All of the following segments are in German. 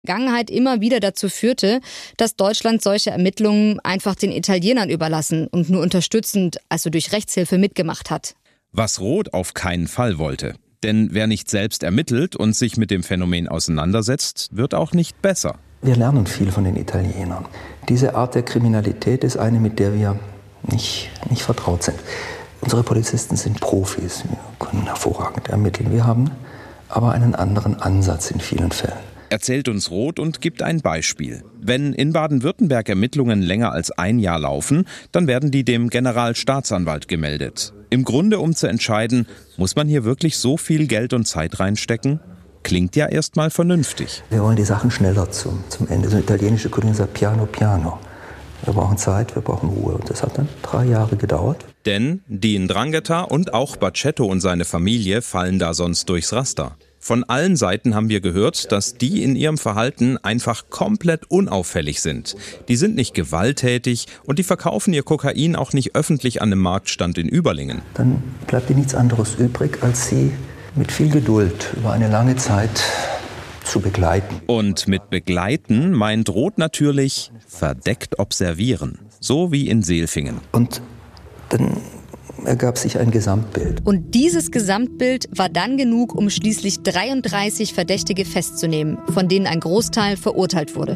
Vergangenheit immer wieder dazu führte, dass Deutschland solche Ermittlungen einfach den Italienern überlassen und nur unterstützend, also durch Rechtshilfe, mitgemacht hat. Was Roth auf keinen Fall wollte. Denn wer nicht selbst ermittelt und sich mit dem Phänomen auseinandersetzt, wird auch nicht besser. Wir lernen viel von den Italienern. Diese Art der Kriminalität ist eine, mit der wir nicht vertraut sind. Unsere Polizisten sind Profis, wir können hervorragend ermitteln. Wir haben aber einen anderen Ansatz in vielen Fällen. Erzählt uns Roth und gibt ein Beispiel. Wenn in Baden-Württemberg Ermittlungen länger als ein Jahr laufen, dann werden die dem Generalstaatsanwalt gemeldet. Im Grunde, um zu entscheiden, muss man hier wirklich so viel Geld und Zeit reinstecken? Klingt ja erstmal vernünftig. Wir wollen die Sachen schneller zum Ende. So eine italienische Kollegin sagt piano piano. Wir brauchen Zeit, wir brauchen Ruhe. Und das hat dann 3 Jahre gedauert. Denn die 'Ndrangheta und auch Bacetto und seine Familie fallen da sonst durchs Raster. Von allen Seiten haben wir gehört, dass die in ihrem Verhalten einfach komplett unauffällig sind. Die sind nicht gewalttätig und die verkaufen ihr Kokain auch nicht öffentlich an einem Marktstand in Überlingen. Dann bleibt ihnen nichts anderes übrig, als sie mit viel Geduld über eine lange Zeit zu begleiten. Und mit begleiten meint Roth natürlich verdeckt observieren. So wie in Seelfingen. Und dann ergab sich ein Gesamtbild. Und dieses Gesamtbild war dann genug, um schließlich 33 Verdächtige festzunehmen, von denen ein Großteil verurteilt wurde.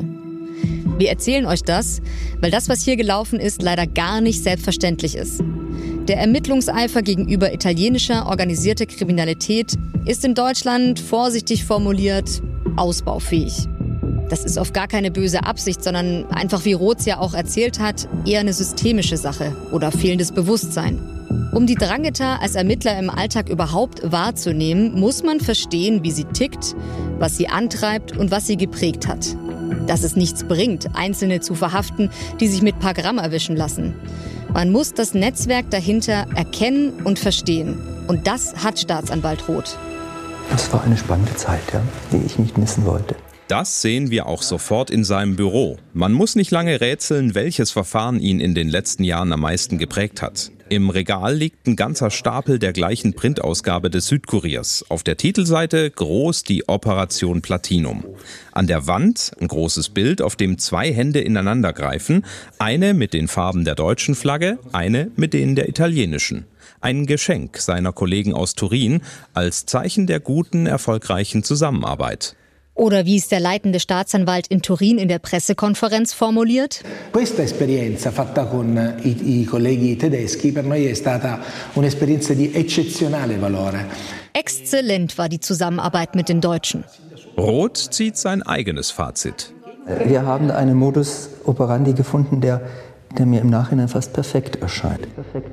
Wir erzählen euch das, weil das, was hier gelaufen ist, leider gar nicht selbstverständlich ist. Der Ermittlungseifer gegenüber italienischer organisierter Kriminalität ist in Deutschland, vorsichtig formuliert, ausbaufähig. Das ist oft gar keine böse Absicht, sondern einfach, wie Roth ja auch erzählt hat, eher eine systemische Sache oder fehlendes Bewusstsein. Um die 'Ndrangheta als Ermittler im Alltag überhaupt wahrzunehmen, muss man verstehen, wie sie tickt, was sie antreibt und was sie geprägt hat. Dass es nichts bringt, Einzelne zu verhaften, die sich mit paar Gramm erwischen lassen. Man muss das Netzwerk dahinter erkennen und verstehen. Und das hat Staatsanwalt Roth. Das war eine spannende Zeit, die ich nicht missen wollte. Das sehen wir auch sofort in seinem Büro. Man muss nicht lange rätseln, welches Verfahren ihn in den letzten Jahren am meisten geprägt hat. Im Regal liegt ein ganzer Stapel der gleichen Printausgabe des Südkuriers. Auf der Titelseite groß die Operation Platinum. An der Wand ein großes Bild, auf dem 2 Hände ineinander greifen. Eine mit den Farben der deutschen Flagge, eine mit denen der italienischen. Ein Geschenk seiner Kollegen aus Turin als Zeichen der guten, erfolgreichen Zusammenarbeit. Oder wie es der leitende Staatsanwalt in Turin in der Pressekonferenz formuliert: Questa esperienza fatta con i colleghi tedeschi per noi è stata un'esperienza di eccezionale valore. Exzellent war die Zusammenarbeit mit den Deutschen. Roth zieht sein eigenes Fazit. Wir haben einen Modus operandi gefunden, der mir im Nachhinein fast perfekt erscheint.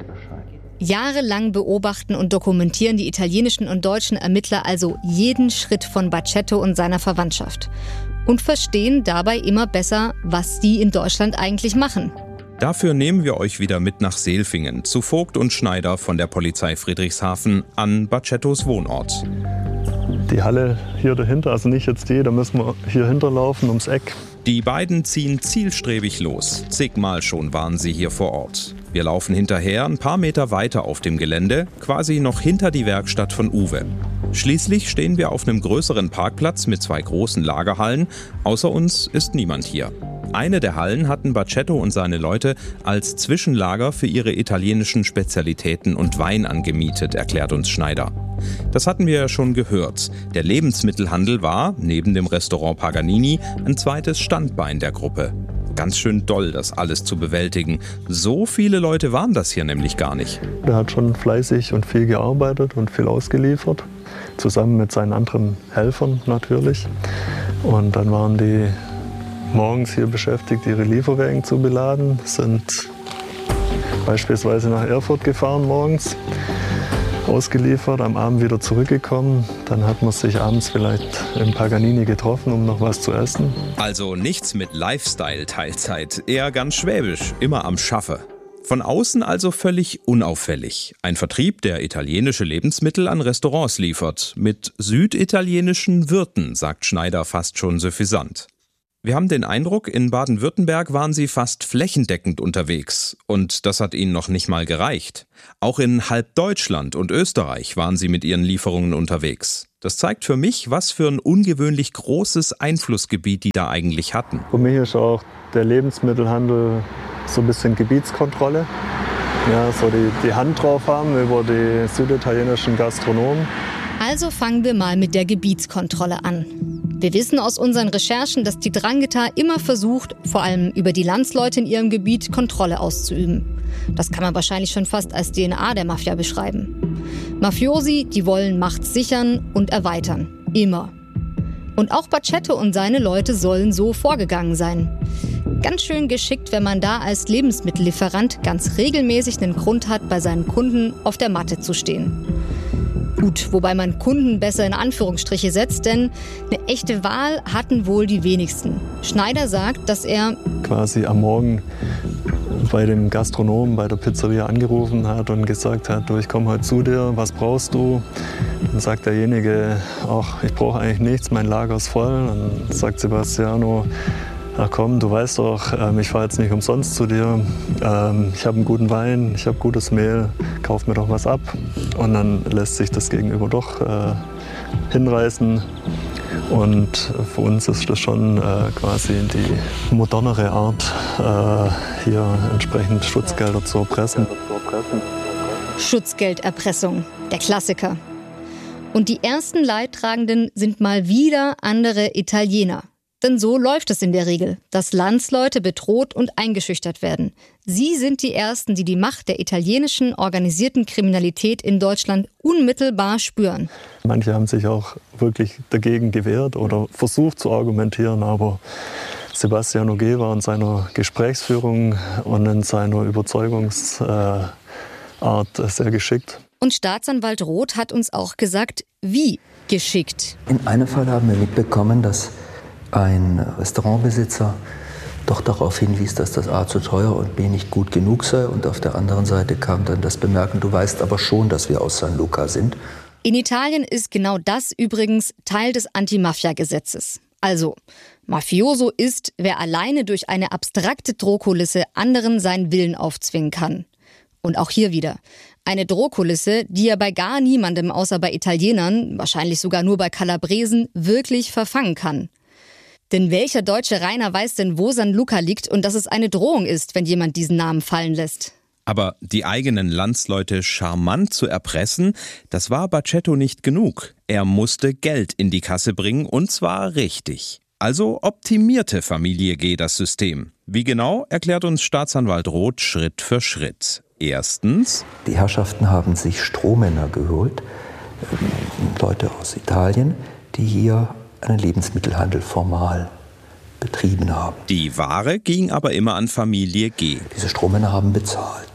Jahrelang beobachten und dokumentieren die italienischen und deutschen Ermittler also jeden Schritt von Bacetto und seiner Verwandtschaft und verstehen dabei immer besser, was die in Deutschland eigentlich machen. Dafür nehmen wir euch wieder mit nach Seelfingen, zu Vogt und Schneider von der Polizei Friedrichshafen an Bacettos Wohnort. Die Halle hier dahinter, also nicht jetzt die, da müssen wir hier hinterlaufen ums Eck. Die beiden ziehen zielstrebig los. Zigmal schon waren sie hier vor Ort. Wir laufen hinterher ein paar Meter weiter auf dem Gelände, quasi noch hinter die Werkstatt von Uwe. Schließlich stehen wir auf einem größeren Parkplatz mit 2 großen Lagerhallen. Außer uns ist niemand hier. Eine der Hallen hatten Bacetto und seine Leute als Zwischenlager für ihre italienischen Spezialitäten und Wein angemietet, erklärt uns Schneider. Das hatten wir ja schon gehört. Der Lebensmittelhandel war, neben dem Restaurant Paganini, ein zweites Standbein der Gruppe. Ganz schön doll, das alles zu bewältigen. So viele Leute waren das hier nämlich gar nicht. Er hat schon fleißig und viel gearbeitet und viel ausgeliefert, zusammen mit seinen anderen Helfern natürlich. Und dann waren die morgens hier beschäftigt, ihre Lieferwagen zu beladen, sind beispielsweise nach Erfurt gefahren morgens, ausgeliefert, am Abend wieder zurückgekommen. Dann hat man sich abends vielleicht im Paganini getroffen, um noch was zu essen. Also nichts mit Lifestyle-Teilzeit, eher ganz schwäbisch, immer am Schaffe. Von außen also völlig unauffällig. Ein Vertrieb, der italienische Lebensmittel an Restaurants liefert. Mit süditalienischen Wirten, sagt Schneider fast schon suffisant. Wir haben den Eindruck, in Baden-Württemberg waren sie fast flächendeckend unterwegs. Und das hat ihnen noch nicht mal gereicht. Auch in halb Deutschland und Österreich waren sie mit ihren Lieferungen unterwegs. Das zeigt für mich, was für ein ungewöhnlich großes Einflussgebiet die da eigentlich hatten. Für mich ist auch der Lebensmittelhandel so ein bisschen Gebietskontrolle. Ja, so die Hand drauf haben über die süditalienischen Gastronomen. Also fangen wir mal mit der Gebietskontrolle an. Wir wissen aus unseren Recherchen, dass die 'Ndrangheta immer versucht, vor allem über die Landsleute in ihrem Gebiet Kontrolle auszuüben. Das kann man wahrscheinlich schon fast als DNA der Mafia beschreiben. Mafiosi, die wollen Macht sichern und erweitern. Immer. Und auch Bacetto und seine Leute sollen so vorgegangen sein. Ganz schön geschickt, wenn man da als Lebensmittellieferant ganz regelmäßig einen Grund hat, bei seinen Kunden auf der Matte zu stehen. Gut, wobei man Kunden besser in Anführungsstriche setzt, denn eine echte Wahl hatten wohl die wenigsten. Schneider sagt, dass er quasi am Morgen bei dem Gastronomen, bei der Pizzeria angerufen hat und gesagt hat, du, ich komme heute zu dir, was brauchst du? Dann sagt derjenige, ach, ich brauche eigentlich nichts, mein Lager ist voll. Dann sagt Sebastiano, ach komm, du weißt doch, ich fahre jetzt nicht umsonst zu dir. Ich habe einen guten Wein, ich habe gutes Mehl, kauf mir doch was ab. Und dann lässt sich das Gegenüber doch hinreißen. Und für uns ist das schon quasi die modernere Art, hier entsprechend Schutzgelder zu erpressen. Schutzgelderpressung, der Klassiker. Und die ersten Leidtragenden sind mal wieder andere Italiener. Denn so läuft es in der Regel, dass Landsleute bedroht und eingeschüchtert werden. Sie sind die Ersten, die die Macht der italienischen organisierten Kriminalität in Deutschland unmittelbar spüren. Manche haben sich auch wirklich dagegen gewehrt oder versucht zu argumentieren, aber Sebastiano G. war in seiner Gesprächsführung und in seiner Überzeugungsart sehr geschickt. Und Staatsanwalt Roth hat uns auch gesagt, wie geschickt. In einem Fall haben wir mitbekommen, dass ein Restaurantbesitzer doch darauf hinwies, dass das A zu teuer und B nicht gut genug sei. Und auf der anderen Seite kam dann das Bemerken, du weißt aber schon, dass wir aus San Luca sind. In Italien ist genau das übrigens Teil des Anti-Mafia-Gesetzes. Also, Mafioso ist, wer alleine durch eine abstrakte Drohkulisse anderen seinen Willen aufzwingen kann. Und auch hier wieder. Eine Drohkulisse, die er bei gar niemandem außer bei Italienern, wahrscheinlich sogar nur bei Kalabresen, wirklich verfangen kann. Denn welcher deutsche Rainer weiß denn, wo San Luca liegt und dass es eine Drohung ist, wenn jemand diesen Namen fallen lässt? Aber die eigenen Landsleute charmant zu erpressen, das war Bacetto nicht genug. Er musste Geld in die Kasse bringen und zwar richtig. Also optimierte Familie G. das System. Wie genau, erklärt uns Staatsanwalt Roth Schritt für Schritt. Erstens: Die Herrschaften haben sich Strohmänner geholt, Leute aus Italien, die hier einen Lebensmittelhandel formal betrieben haben. Die Ware ging aber immer an Familie G. Diese Strohmänner haben bezahlt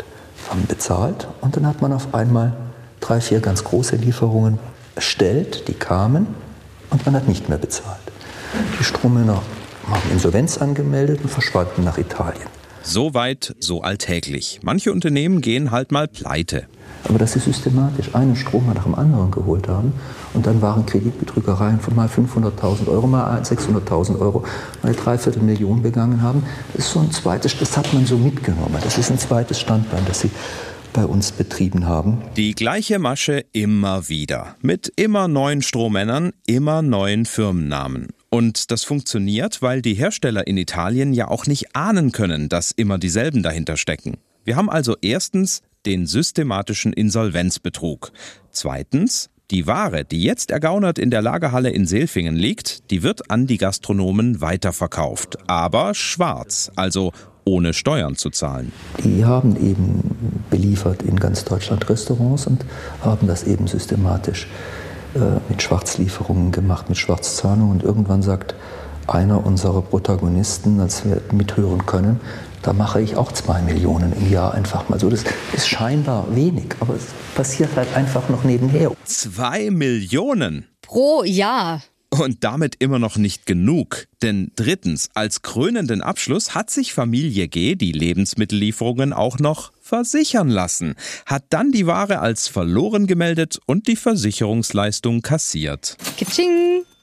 und dann hat man auf einmal 3, 4 ganz große Lieferungen erstellt, die kamen und man hat nicht mehr bezahlt. Die Strohmänner haben Insolvenz angemeldet und verschwanden nach Italien. So weit, so alltäglich. Manche Unternehmen gehen halt mal pleite. Aber dass sie systematisch einen Stromer nach dem anderen geholt haben und dann waren Kreditbetrügereien von mal 500.000 Euro, mal 600.000 Euro, mal 3/4 Million begangen haben, das ist so ein zweites, das hat man so mitgenommen. Das ist ein zweites Standbein, das sie bei uns betrieben haben. Die gleiche Masche immer wieder. Mit immer neuen Strohmännern, immer neuen Firmennamen. Und das funktioniert, weil die Hersteller in Italien ja auch nicht ahnen können, dass immer dieselben dahinter stecken. Wir haben also erstens den systematischen Insolvenzbetrug. Zweitens, die Ware, die jetzt ergaunert in der Lagerhalle in Selfingen liegt, die wird an die Gastronomen weiterverkauft. Aber schwarz, also ohne Steuern zu zahlen. Die haben eben beliefert in ganz Deutschland Restaurants und haben das eben systematisch mit Schwarzlieferungen gemacht, mit Schwarzzahlungen. Und irgendwann sagt einer unserer Protagonisten, als wir mithören können, da mache ich auch 2 Millionen im Jahr einfach mal so. Das ist scheinbar wenig, aber es passiert halt einfach noch nebenher. 2 Millionen? Pro Jahr. Und damit immer noch nicht genug. Denn drittens, als krönenden Abschluss hat sich Familie G. die Lebensmittellieferungen auch noch versichern lassen, hat dann die Ware als verloren gemeldet und die Versicherungsleistung kassiert. Kitsching!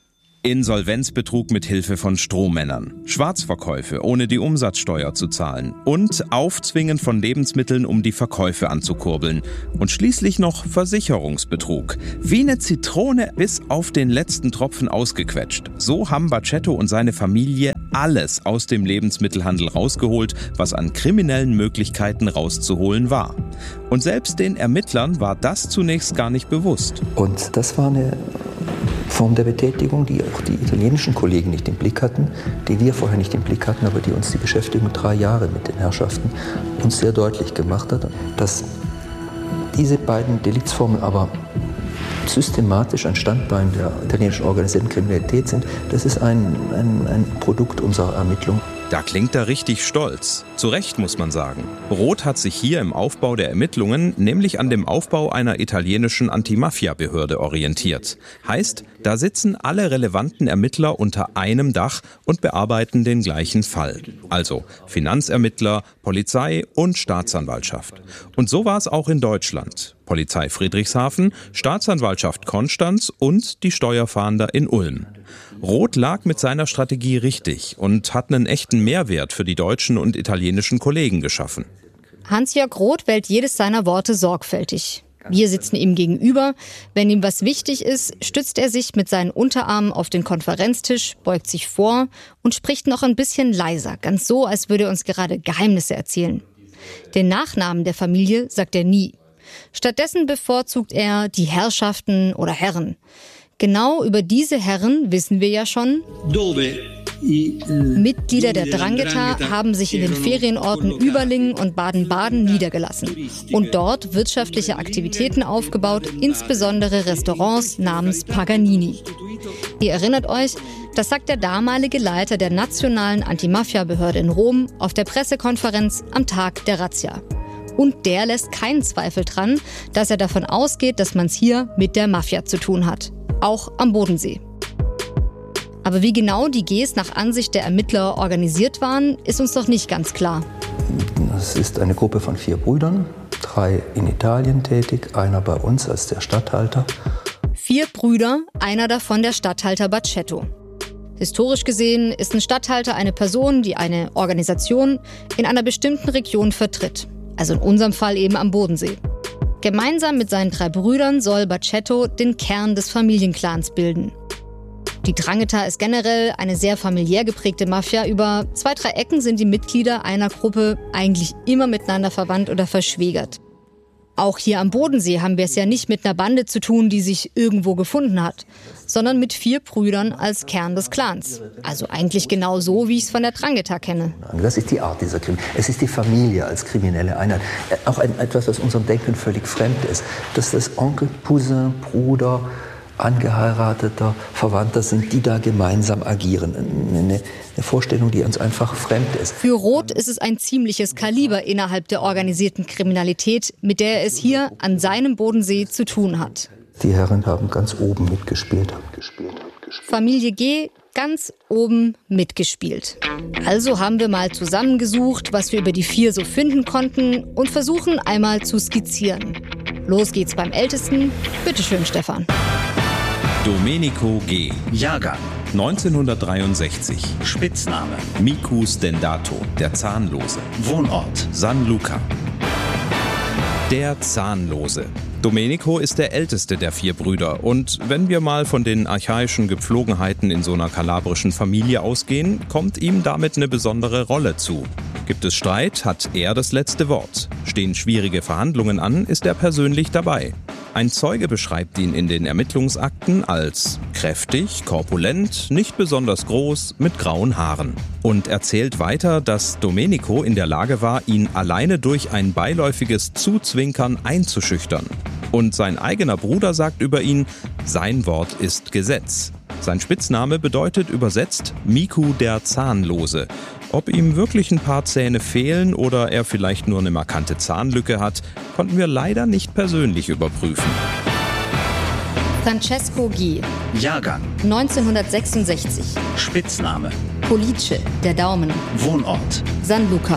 Insolvenzbetrug mit Hilfe von Strohmännern, Schwarzverkäufe, ohne die Umsatzsteuer zu zahlen und Aufzwingen von Lebensmitteln, um die Verkäufe anzukurbeln und schließlich noch Versicherungsbetrug. Wie eine Zitrone bis auf den letzten Tropfen ausgequetscht. So haben Bacetto und seine Familie alles aus dem Lebensmittelhandel rausgeholt, was an kriminellen Möglichkeiten rauszuholen war. Und selbst den Ermittlern war das zunächst gar nicht bewusst. Und das war eine Form der Betätigung, die auch die italienischen Kollegen nicht im Blick hatten, die wir vorher nicht im Blick hatten, aber die uns die Beschäftigung 3 Jahre mit den Herrschaften uns sehr deutlich gemacht hat, dass diese beiden Deliktsformen aber systematisch ein Standbein der italienischen organisierten Kriminalität sind. Das ist ein Produkt unserer Ermittlung. Da klingt er richtig stolz. Zu Recht, muss man sagen. Roth hat sich hier im Aufbau der Ermittlungen nämlich an dem Aufbau einer italienischen Anti-Mafia-Behörde orientiert. Heißt, da sitzen alle relevanten Ermittler unter einem Dach und bearbeiten den gleichen Fall. Also Finanzermittler, Polizei und Staatsanwaltschaft. Und so war es auch in Deutschland. Polizei Friedrichshafen, Staatsanwaltschaft Konstanz und die Steuerfahnder in Ulm. Roth lag mit seiner Strategie richtig und hat einen echten Mehrwert für die deutschen und italienischen Kollegen geschaffen. Hans-Jörg Roth wählt jedes seiner Worte sorgfältig. Wir sitzen ihm gegenüber. Wenn ihm was wichtig ist, stützt er sich mit seinen Unterarmen auf den Konferenztisch, beugt sich vor und spricht noch ein bisschen leiser, ganz so, als würde er uns gerade Geheimnisse erzählen. Den Nachnamen der Familie sagt er nie. Stattdessen bevorzugt er die Herrschaften oder Herren. Genau über diese Herren wissen wir ja schon. Mitglieder der 'Ndrangheta haben sich in den Ferienorten Überlingen und Baden-Baden niedergelassen und dort wirtschaftliche Aktivitäten aufgebaut, insbesondere Restaurants namens Paganini. Ihr erinnert euch, das sagt der damalige Leiter der nationalen Anti-Mafia-Behörde in Rom auf der Pressekonferenz am Tag der Razzia. Und der lässt keinen Zweifel dran, dass er davon ausgeht, dass man es hier mit der Mafia zu tun hat. Auch am Bodensee. Aber wie genau die Gs nach Ansicht der Ermittler organisiert waren, ist uns noch nicht ganz klar. Es ist eine Gruppe von 4 Brüdern, 3 in Italien tätig, einer bei uns als der Statthalter. 4 Brüder, einer davon der Statthalter Bacetto. Historisch gesehen ist ein Statthalter eine Person, die eine Organisation in einer bestimmten Region vertritt. Also in unserem Fall eben am Bodensee. Gemeinsam mit seinen 3 Brüdern soll Bacetto den Kern des Familienclans bilden. Die 'Ndrangheta ist generell eine sehr familiär geprägte Mafia. Über 2, 3 Ecken sind die Mitglieder einer Gruppe eigentlich immer miteinander verwandt oder verschwägert. Auch hier am Bodensee haben wir es ja nicht mit einer Bande zu tun, die sich irgendwo gefunden hat, sondern mit 4 Brüdern als Kern des Clans. Also eigentlich genau so, wie ich es von der 'Ndrangheta kenne. Das ist die Art dieser Kriminalität. Es ist die Familie als kriminelle Einheit. Auch etwas, was unserem Denken völlig fremd ist. Dass das Onkel, Cousin, Bruder, Angeheirateter, Verwandter sind, die da gemeinsam agieren. Eine Vorstellung, die uns einfach fremd ist. Für Roth ist es ein ziemliches Kaliber innerhalb der organisierten Kriminalität, mit der er es hier an seinem Bodensee zu tun hat. Die Herren haben ganz oben mitgespielt. Familie G ganz oben mitgespielt. Also haben wir mal zusammengesucht, was wir über die 4 so finden konnten und versuchen einmal zu skizzieren. Los geht's beim Ältesten. Bitteschön, Stefan. Domenico G. Jahrgang 1963. Spitzname Miku Stendato, der Zahnlose. Wohnort San Luca. Der Zahnlose. Domenico ist der älteste der 4 Brüder und wenn wir mal von den archaischen Gepflogenheiten in so einer kalabrischen Familie ausgehen, kommt ihm damit eine besondere Rolle zu. Gibt es Streit, hat er das letzte Wort. Stehen schwierige Verhandlungen an, ist er persönlich dabei. Ein Zeuge beschreibt ihn in den Ermittlungsakten als kräftig, korpulent, nicht besonders groß, mit grauen Haaren. Und erzählt weiter, dass Domenico in der Lage war, ihn alleine durch ein beiläufiges Zuzwinkern einzuschüchtern. Und sein eigener Bruder sagt über ihn, sein Wort ist Gesetz. Sein Spitzname bedeutet übersetzt Miku der Zahnlose. Ob ihm wirklich ein paar Zähne fehlen oder er vielleicht nur eine markante Zahnlücke hat, konnten wir leider nicht persönlich überprüfen. Francesco G. Jahrgang 1966. Spitzname Police, der Daumen. Wohnort San Luca.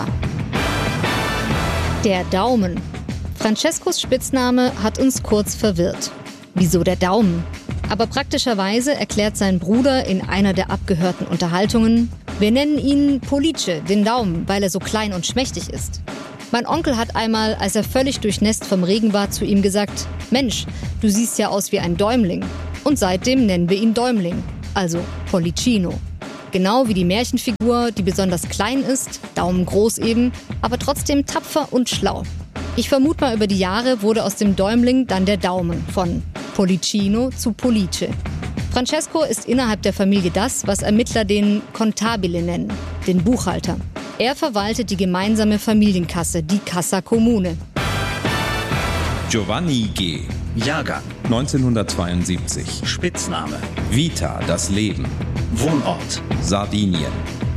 Der Daumen. Francescos Spitzname hat uns kurz verwirrt. Wieso der Daumen? Aber praktischerweise erklärt sein Bruder in einer der abgehörten Unterhaltungen: Wir nennen ihn Pollice, den Daumen, weil er so klein und schmächtig ist. Mein Onkel hat einmal, als er völlig durchnässt vom Regen war, zu ihm gesagt: Mensch, du siehst ja aus wie ein Däumling. Und seitdem nennen wir ihn Däumling, also Pollicino. Genau wie die Märchenfigur, die besonders klein ist, daumengroß eben, aber trotzdem tapfer und schlau. Ich vermute mal, über die Jahre wurde aus dem Däumling dann der Daumen, von Pollicino zu Pollice. Francesco ist innerhalb der Familie das, was Ermittler den Contabile nennen, den Buchhalter. Er verwaltet die gemeinsame Familienkasse, die Cassa Comune. Giovanni G. Jahrgang 1972. Spitzname Vita, das Leben. Wohnort Sardinien.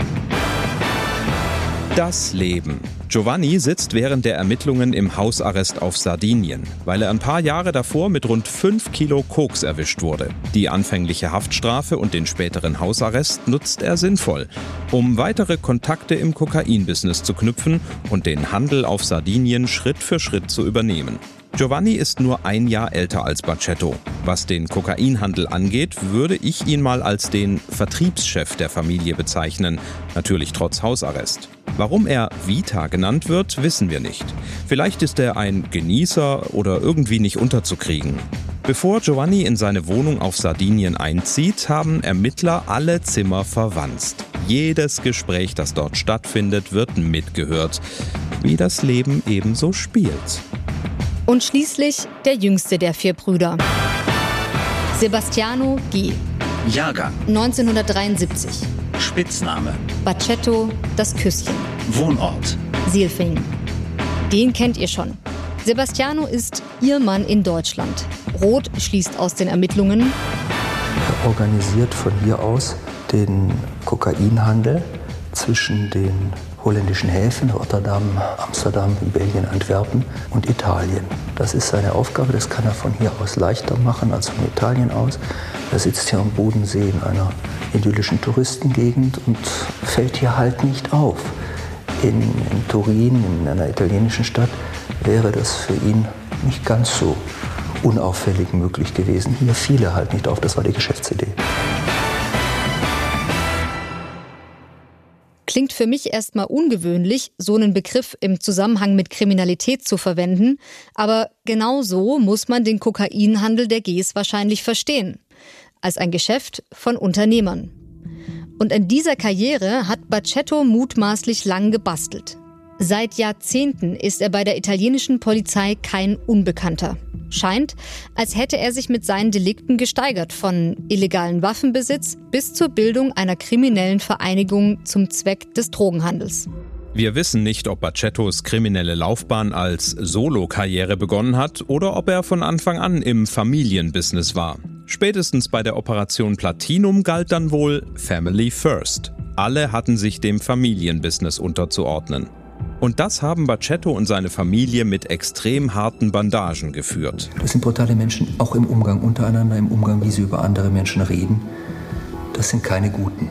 Das Leben. Giovanni sitzt während der Ermittlungen im Hausarrest auf Sardinien, weil er ein paar Jahre davor mit rund 5 Kilo Koks erwischt wurde. Die anfängliche Haftstrafe und den späteren Hausarrest nutzt er sinnvoll, um weitere Kontakte im Kokain-Business zu knüpfen und den Handel auf Sardinien Schritt für Schritt zu übernehmen. Giovanni ist nur ein Jahr älter als Bacchetto. Was den Kokainhandel angeht, würde ich ihn mal als den Vertriebschef der Familie bezeichnen, natürlich trotz Hausarrest. Warum er Vita genannt wird, wissen wir nicht. Vielleicht ist er ein Genießer oder irgendwie nicht unterzukriegen. Bevor Giovanni in seine Wohnung auf Sardinien einzieht, haben Ermittler alle Zimmer verwanzt. Jedes Gespräch, das dort stattfindet, wird mitgehört, wie das Leben ebenso spielt. Und schließlich der jüngste der 4 Brüder. Sebastiano G. Jahrgang 1973. Spitzname Bacchetto, das Küsschen. Wohnort Seelfingen. Den kennt ihr schon. Sebastiano ist ihr Mann in Deutschland. Roth schließt aus den Ermittlungen: Er organisiert von hier aus den Kokainhandel zwischen den holländischen Häfen, Rotterdam, Amsterdam, Belgien, Antwerpen und Italien. Das ist seine Aufgabe, das kann er von hier aus leichter machen als von Italien aus. Er sitzt hier am Bodensee in einer idyllischen Touristengegend und fällt hier halt nicht auf. In Turin, in einer italienischen Stadt, wäre das für ihn nicht ganz so unauffällig möglich gewesen. Hier fiel er halt nicht auf, das war die Geschäftsidee. Klingt für mich erstmal ungewöhnlich, so einen Begriff im Zusammenhang mit Kriminalität zu verwenden. Aber genau so muss man den Kokainhandel der Gs wahrscheinlich verstehen. Als ein Geschäft von Unternehmern. Und an dieser Karriere hat Bacchetto mutmaßlich lang gebastelt. Seit Jahrzehnten ist er bei der italienischen Polizei kein Unbekannter. Scheint, als hätte er sich mit seinen Delikten gesteigert, von illegalen Waffenbesitz bis zur Bildung einer kriminellen Vereinigung zum Zweck des Drogenhandels. Wir wissen nicht, ob Bacchettos kriminelle Laufbahn als Solo-Karriere begonnen hat oder ob er von Anfang an im Familienbusiness war. Spätestens bei der Operation Platinum galt dann wohl Family First. Alle hatten sich dem Familienbusiness unterzuordnen. Und das haben Bacchetto und seine Familie mit extrem harten Bandagen geführt. Das sind brutale Menschen, auch im Umgang untereinander, im Umgang, wie sie über andere Menschen reden. Das sind keine Guten.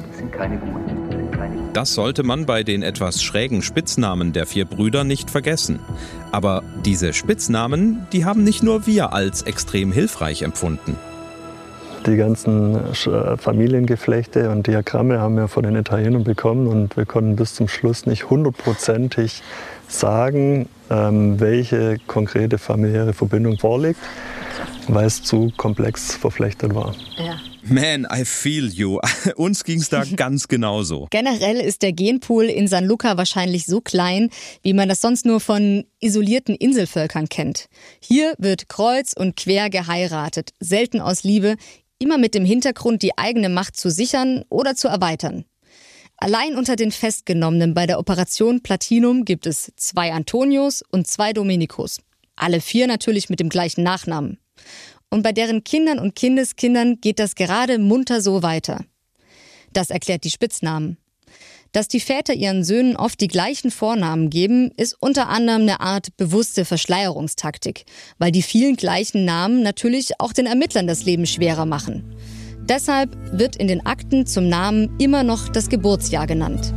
Das sollte man bei den etwas schrägen Spitznamen der 4 Brüder nicht vergessen. Aber diese Spitznamen, die haben nicht nur wir als extrem hilfreich empfunden. Die ganzen Familiengeflechte und Diagramme haben wir von den Italienern bekommen und wir konnten bis zum Schluss nicht 100%ig sagen, welche konkrete familiäre Verbindung vorliegt, weil es zu komplex verflechtet war. Ja. Man, I feel you. Uns ging's da ganz genauso. Generell ist der Genpool in San Luca wahrscheinlich so klein, wie man das sonst nur von isolierten Inselvölkern kennt. Hier wird kreuz und quer geheiratet, selten aus Liebe, immer mit dem Hintergrund, die eigene Macht zu sichern oder zu erweitern. Allein unter den Festgenommenen bei der Operation Platinum gibt es 2 Antonios und 2 Domenicos. Alle 4 natürlich mit dem gleichen Nachnamen. Und bei deren Kindern und Kindeskindern geht das gerade munter so weiter. Das erklärt die Spitznamen. Dass die Väter ihren Söhnen oft die gleichen Vornamen geben, ist unter anderem eine Art bewusste Verschleierungstaktik, weil die vielen gleichen Namen natürlich auch den Ermittlern das Leben schwerer machen. Deshalb wird in den Akten zum Namen immer noch das Geburtsjahr genannt.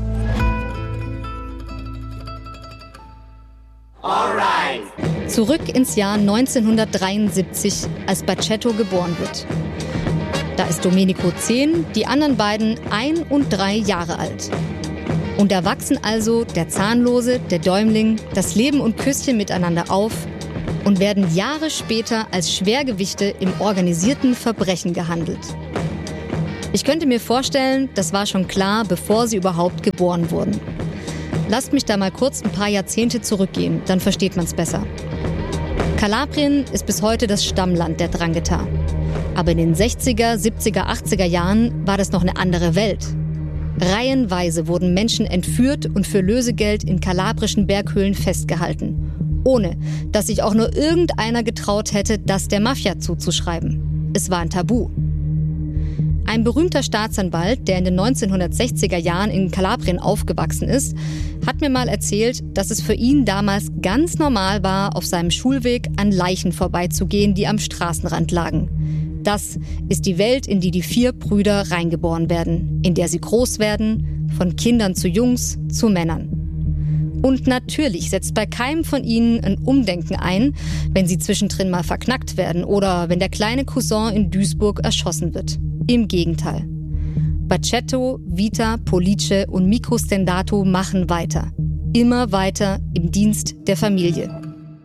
Alright. Zurück ins Jahr 1973, als Bacchetto geboren wird. Da ist Domenico 10, die anderen beiden 1 und 3 Jahre alt. Und da wachsen also der Zahnlose, der Däumling, das Leben und Küsschen miteinander auf und werden Jahre später als Schwergewichte im organisierten Verbrechen gehandelt. Ich könnte mir vorstellen, das war schon klar, bevor sie überhaupt geboren wurden. Lasst mich da mal kurz ein paar Jahrzehnte zurückgehen, dann versteht man's besser. Kalabrien ist bis heute das Stammland der 'Ndrangheta. Aber in den 60er, 70er, 80er Jahren war das noch eine andere Welt. Reihenweise wurden Menschen entführt und für Lösegeld in kalabrischen Berghöhlen festgehalten, ohne dass sich auch nur irgendeiner getraut hätte, das der Mafia zuzuschreiben. Es war ein Tabu. Ein berühmter Staatsanwalt, der in den 1960er Jahren in Kalabrien aufgewachsen ist, hat mir mal erzählt, dass es für ihn damals ganz normal war, auf seinem Schulweg an Leichen vorbeizugehen, die am Straßenrand lagen. Das ist die Welt, in die die 4 Brüder reingeboren werden, in der sie groß werden, von Kindern zu Jungs, zu Männern. Und natürlich setzt bei keinem von ihnen ein Umdenken ein, wenn sie zwischendrin mal verknackt werden oder wenn der kleine Cousin in Duisburg erschossen wird. Im Gegenteil. Bacetto, Vita, Police und Micro Stendato machen weiter. Immer weiter im Dienst der Familie.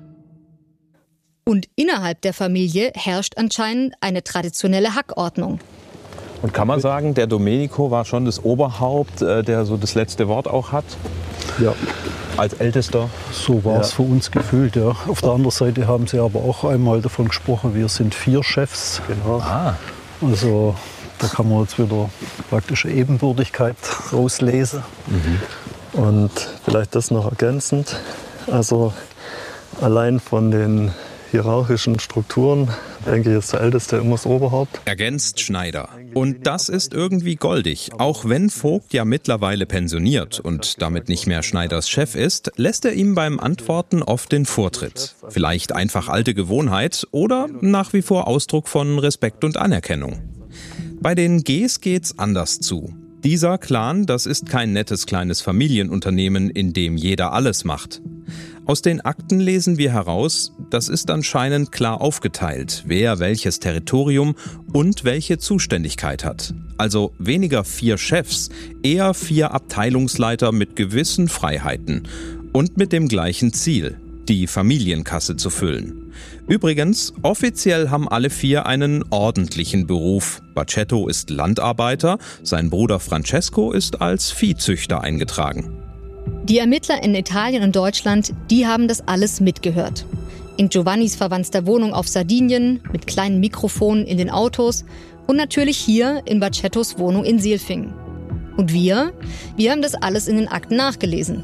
Und innerhalb der Familie herrscht anscheinend eine traditionelle Hackordnung. Und kann man sagen, der Domenico war schon das Oberhaupt, der so das letzte Wort auch hat? Ja. Als Ältester? So war es für uns gefühlt, ja. Auf der anderen Seite haben sie aber auch einmal davon gesprochen, wir sind 4 Chefs. Genau. Also da kann man jetzt wieder praktische Ebenbürtigkeit rauslesen. Und vielleicht das noch ergänzend. Also allein von den hierarchischen Strukturen, denke ich, ist der Älteste immer das Oberhaupt. Ergänzt Schneider. Und das ist irgendwie goldig. Auch wenn Vogt ja mittlerweile pensioniert und damit nicht mehr Schneiders Chef ist, lässt er ihm beim Antworten oft den Vortritt. Vielleicht einfach alte Gewohnheit oder nach wie vor Ausdruck von Respekt und Anerkennung. Bei den Gs geht's anders zu. Dieser Clan, das ist kein nettes kleines Familienunternehmen, in dem jeder alles macht. Aus den Akten lesen wir heraus, das ist anscheinend klar aufgeteilt, wer welches Territorium und welche Zuständigkeit hat. Also weniger 4 Chefs, eher 4 Abteilungsleiter mit gewissen Freiheiten und mit dem gleichen Ziel, die Familienkasse zu füllen. Übrigens, offiziell haben alle 4 einen ordentlichen Beruf. Bacetto ist Landarbeiter, sein Bruder Francesco ist als Viehzüchter eingetragen. Die Ermittler in Italien und Deutschland, die haben das alles mitgehört. In Giovannis verwandter Wohnung auf Sardinien, mit kleinen Mikrofonen in den Autos und natürlich hier in Bacettos Wohnung in Seelfingen. Und wir haben das alles in den Akten nachgelesen.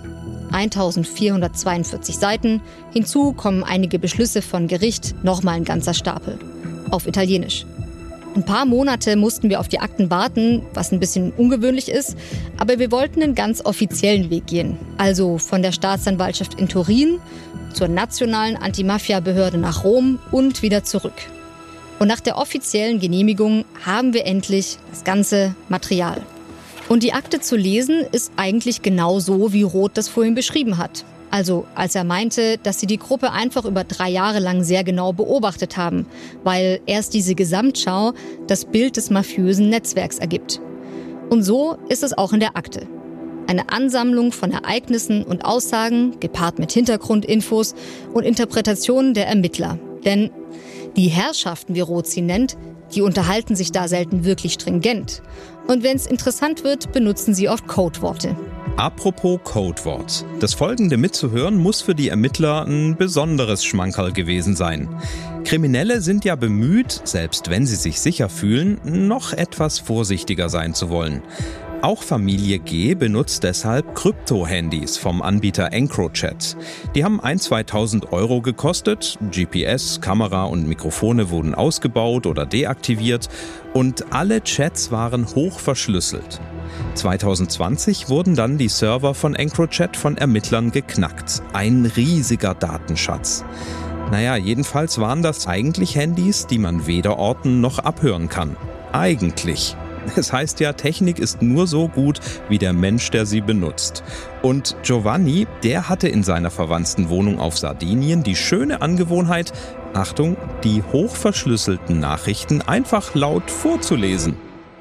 1442 Seiten, hinzu kommen einige Beschlüsse von Gericht, nochmal ein ganzer Stapel. Auf Italienisch. Ein paar Monate mussten wir auf die Akten warten, was ein bisschen ungewöhnlich ist, aber wir wollten einen ganz offiziellen Weg gehen. Also von der Staatsanwaltschaft in Turin zur nationalen Anti-Mafia-Behörde nach Rom und wieder zurück. Und nach der offiziellen Genehmigung haben wir endlich das ganze Material. Und die Akte zu lesen ist eigentlich genau so, wie Roth das vorhin beschrieben hat. Also als er meinte, dass sie die Gruppe einfach über 3 Jahre lang sehr genau beobachtet haben, weil erst diese Gesamtschau das Bild des mafiösen Netzwerks ergibt. Und so ist es auch in der Akte. Eine Ansammlung von Ereignissen und Aussagen, gepaart mit Hintergrundinfos und Interpretationen der Ermittler. Denn die Herrschaften, wie Roth sie nennt, die unterhalten sich da selten wirklich stringent. Und wenn es interessant wird, benutzen sie oft Codeworte. Apropos Codewort. Das folgende mitzuhören muss für die Ermittler ein besonderes Schmankerl gewesen sein. Kriminelle sind ja bemüht, selbst wenn sie sich sicher fühlen, noch etwas vorsichtiger sein zu wollen. Auch Familie G benutzt deshalb Krypto-Handys vom Anbieter EncroChat. Die haben 1.000–2.000 € gekostet, GPS, Kamera und Mikrofone wurden ausgebaut oder deaktiviert und alle Chats waren hoch verschlüsselt. 2020 wurden dann die Server von EncroChat von Ermittlern geknackt. Ein riesiger Datenschatz. Naja, jedenfalls waren das eigentlich Handys, die man weder orten noch abhören kann. Eigentlich. Es heißt ja, Technik ist nur so gut wie der Mensch, der sie benutzt. Und Giovanni, der hatte in seiner verwandten Wohnung auf Sardinien die schöne Angewohnheit, Achtung, die hochverschlüsselten Nachrichten einfach laut vorzulesen.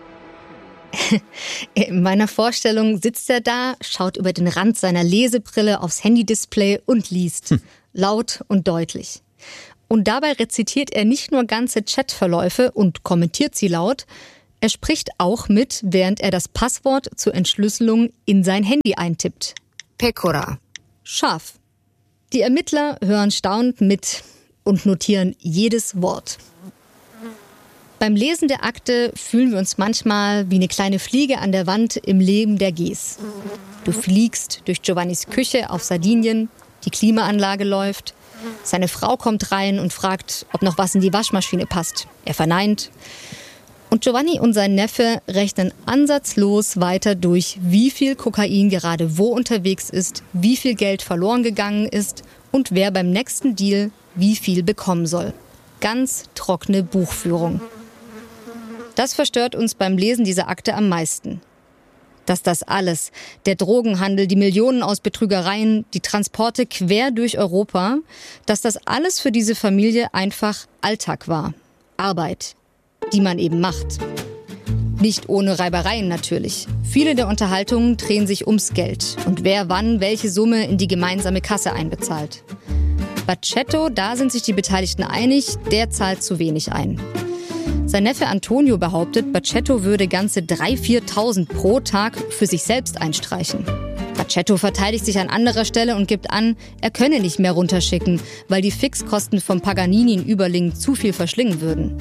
In meiner Vorstellung sitzt er da, schaut über den Rand seiner Lesebrille aufs Handy-Display und liest. Laut und deutlich. Und dabei rezitiert er nicht nur ganze Chatverläufe und kommentiert sie laut, er spricht auch mit, während er das Passwort zur Entschlüsselung in sein Handy eintippt. Pecora. Schaf. Die Ermittler hören staunend mit und notieren jedes Wort. Beim Lesen der Akte fühlen wir uns manchmal wie eine kleine Fliege an der Wand im Leben der Gs. Du fliegst durch Giovannis Küche auf Sardinien, die Klimaanlage läuft, seine Frau kommt rein und fragt, ob noch was in die Waschmaschine passt. Er verneint. Und Giovanni und sein Neffe rechnen ansatzlos weiter durch, wie viel Kokain gerade wo unterwegs ist, wie viel Geld verloren gegangen ist und wer beim nächsten Deal wie viel bekommen soll. Ganz trockene Buchführung. Das verstört uns beim Lesen dieser Akte am meisten. Dass das alles, der Drogenhandel, die Millionen aus Betrügereien, die Transporte quer durch Europa, dass das alles für diese Familie einfach Alltag war. Arbeit, die man eben macht. Nicht ohne Reibereien natürlich. Viele der Unterhaltungen drehen sich ums Geld und wer wann welche Summe in die gemeinsame Kasse einbezahlt. Bacetto, da sind sich die Beteiligten einig, der zahlt zu wenig ein. Sein Neffe Antonio behauptet, Bacetto würde ganze 3.000, 4.000 pro Tag für sich selbst einstreichen. Bacetto verteidigt sich an anderer Stelle und gibt an, er könne nicht mehr runterschicken, weil die Fixkosten vom Paganini in Überlingen zu viel verschlingen würden.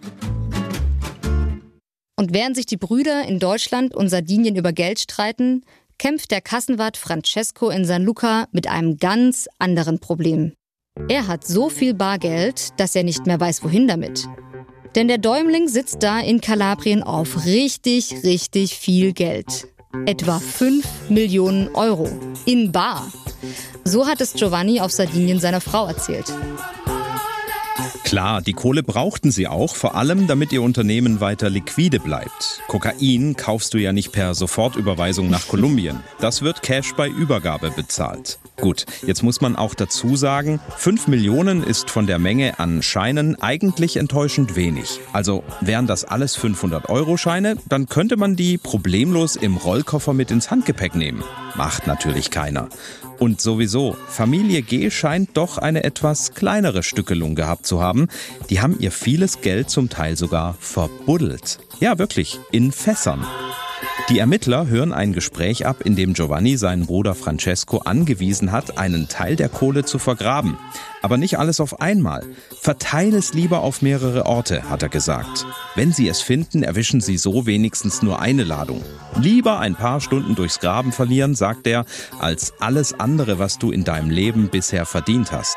Und während sich die Brüder in Deutschland und Sardinien über Geld streiten, kämpft der Kassenwart Francesco in San Luca mit einem ganz anderen Problem. Er hat so viel Bargeld, dass er nicht mehr weiß, wohin damit. Denn der Däumling sitzt da in Kalabrien auf richtig viel Geld. Etwa 5 Millionen Euro. In bar. So hat es Giovanni auf Sardinien seiner Frau erzählt. Klar, die Kohle brauchten sie auch, vor allem damit ihr Unternehmen weiter liquide bleibt. Kokain kaufst du ja nicht per Sofortüberweisung nach Kolumbien. Das wird Cash bei Übergabe bezahlt. Gut, jetzt muss man auch dazu sagen, 5 Millionen ist von der Menge an Scheinen eigentlich enttäuschend wenig. Also wären das alles 500-Euro-Scheine, dann könnte man die problemlos im Rollkoffer mit ins Handgepäck nehmen. Macht natürlich keiner. Und sowieso, Familie G scheint doch eine etwas kleinere Stückelung gehabt zu haben. Die haben ihr vieles Geld zum Teil sogar verbuddelt. Ja, wirklich, in Fässern. Die Ermittler hören ein Gespräch ab, in dem Giovanni seinen Bruder Francesco angewiesen hat, einen Teil der Kohle zu vergraben. Aber nicht alles auf einmal. Verteile es lieber auf mehrere Orte, hat er gesagt. Wenn Sie es finden, erwischen Sie so wenigstens nur eine Ladung. Lieber ein paar Stunden durchs Graben verlieren, sagt er, als alles andere, was du in deinem Leben bisher verdient hast.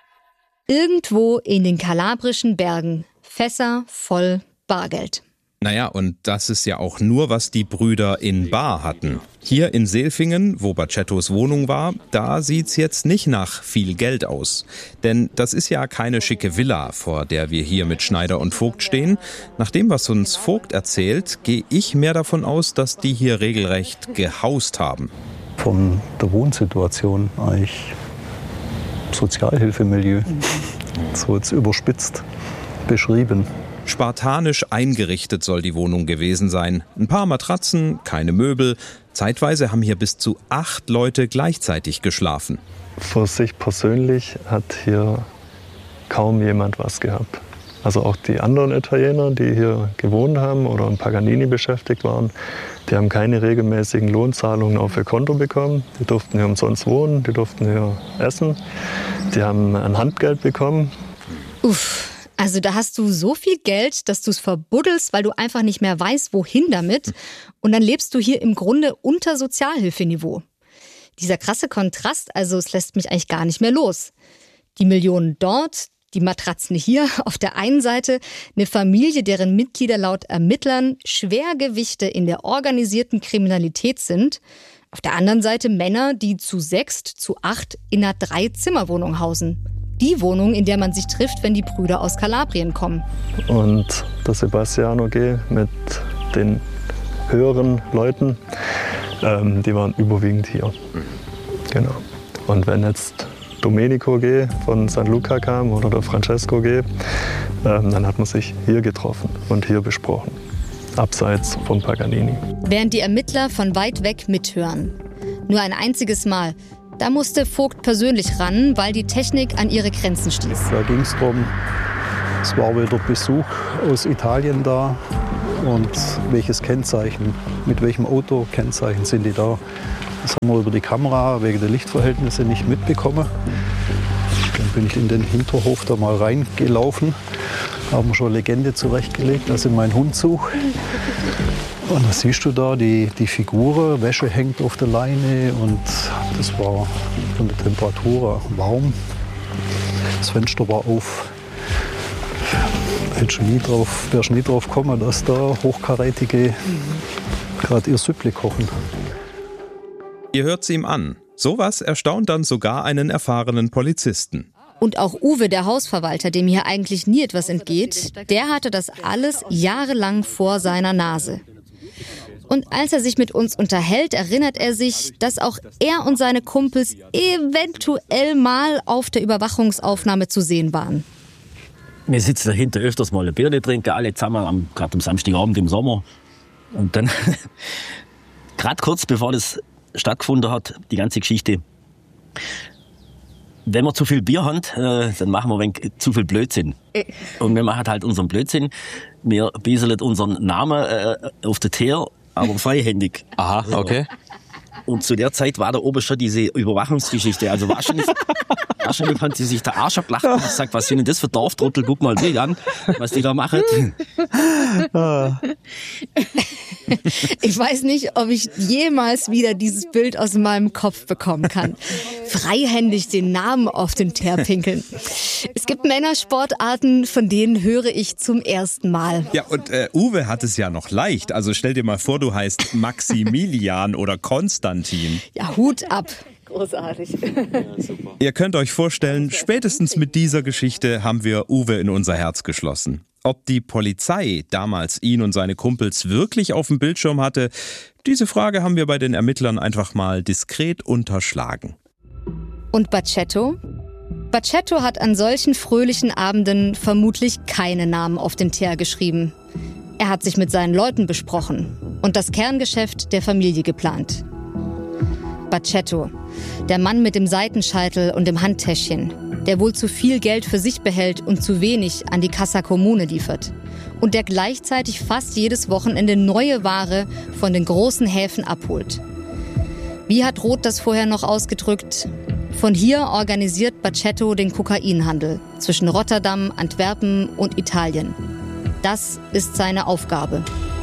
Irgendwo in den kalabrischen Bergen, Fässer voll Bargeld. Naja, und das ist ja auch nur, was die Brüder in bar hatten. Hier in Selfingen, wo Bacettos Wohnung war, da sieht's jetzt nicht nach viel Geld aus. Denn das ist ja keine schicke Villa, vor der wir hier mit Schneider und Vogt stehen. Nach dem, was uns Vogt erzählt, gehe ich mehr davon aus, dass die hier regelrecht gehaust haben. Von der Wohnsituation eigentlich Sozialhilfemilieu, so jetzt überspitzt beschrieben. Spartanisch eingerichtet soll die Wohnung gewesen sein. Ein paar Matratzen, keine Möbel. Zeitweise haben hier bis zu 8 Leute gleichzeitig geschlafen. Für sich persönlich hat hier kaum jemand was gehabt. Also auch die anderen Italiener, die hier gewohnt haben oder im Paganini beschäftigt waren, die haben keine regelmäßigen Lohnzahlungen auf ihr Konto bekommen. Die durften hier umsonst wohnen, die durften hier essen. Die haben ein Handgeld bekommen. Uff. Also da hast du so viel Geld, dass du es verbuddelst, weil du einfach nicht mehr weißt, wohin damit. Und dann lebst du hier im Grunde unter Sozialhilfeniveau. Dieser krasse Kontrast, also es lässt mich eigentlich gar nicht mehr los. Die Millionen dort, die Matratzen hier. Auf der einen Seite eine Familie, deren Mitglieder laut Ermittlern Schwergewichte in der organisierten Kriminalität sind. Auf der anderen Seite Männer, die zu 6, zu 8 in einer 3-Zimmer-Wohnung hausen. Die Wohnung, in der man sich trifft, wenn die Brüder aus Kalabrien kommen. Und der Sebastiano G. mit den höheren Leuten, die waren überwiegend hier. Genau. Und wenn jetzt Domenico G. von St. Luca kam oder der Francesco G., dann hat man sich hier getroffen und hier besprochen, abseits von Paganini. Während die Ermittler von weit weg mithören. Nur ein einziges Mal. Da musste Vogt persönlich ran, weil die Technik an ihre Grenzen stieß. Da ging es darum, es war wieder Besuch aus Italien da und welches Kennzeichen, mit welchem Auto-Kennzeichen sind die da. Das haben wir über die Kamera wegen der Lichtverhältnisse nicht mitbekommen. Dann bin ich in den Hinterhof da mal reingelaufen, haben wir schon eine Legende zurechtgelegt, also mein Hundzug. Und da siehst du da die Figur, Wäsche hängt auf der Leine und das war von der Temperatur warm. Das Fenster war auf. Wärst du nie drauf gekommen, dass da Hochkarätige gerade ihr Süppli kochen. Ihr hört's ihm an. Sowas erstaunt dann sogar einen erfahrenen Polizisten. Und auch Uwe, der Hausverwalter, dem hier eigentlich nie etwas entgeht, der hatte das alles jahrelang vor seiner Nase. Und als er sich mit uns unterhält, erinnert er sich, dass auch er und seine Kumpels eventuell mal auf der Überwachungsaufnahme zu sehen waren. Wir sitzen dahinter öfters mal ein Bier trinken, alle zusammen, gerade am Samstagabend im Sommer. Und dann, gerade kurz bevor das stattgefunden hat, die ganze Geschichte. Wenn wir zu viel Bier haben, dann machen wir ein wenig zu viel Blödsinn. Und wir machen halt unseren Blödsinn. Wir bieseln unseren Namen auf der Teer, aber freihändig. Aha, okay. Und zu der Zeit war da oben schon diese Überwachungsgeschichte. Also wahrscheinlich haben sie sich der Arsch abgelacht und gesagt, was sind denn das für Dorftrottel? Guck mal die an, was die da machen. Ich weiß nicht, ob ich jemals wieder dieses Bild aus meinem Kopf bekommen kann. Freihändig den Namen auf den Teer pinkeln. Es gibt Männersportarten, von denen höre ich zum ersten Mal. Ja, und Uwe hat es ja noch leicht. Also stell dir mal vor, du heißt Maximilian oder Konstantin. Ja, Hut ab. Großartig. Ja, super. Ihr könnt euch vorstellen, spätestens mit dieser Geschichte haben wir Uwe in unser Herz geschlossen. Ob die Polizei damals ihn und seine Kumpels wirklich auf dem Bildschirm hatte, diese Frage haben wir bei den Ermittlern einfach mal diskret unterschlagen. Und Bacetto? Bacetto hat an solchen fröhlichen Abenden vermutlich keine Namen auf den Teer geschrieben. Er hat sich mit seinen Leuten besprochen und das Kerngeschäft der Familie geplant. Bacetto, der Mann mit dem Seitenscheitel und dem Handtäschchen, der wohl zu viel Geld für sich behält und zu wenig an die Cassa Comune liefert. Und der gleichzeitig fast jedes Wochenende neue Ware von den großen Häfen abholt. Wie hat Roth das vorher noch ausgedrückt? Von hier organisiert Bacetto den Kokainhandel zwischen Rotterdam, Antwerpen und Italien. Das ist seine Aufgabe.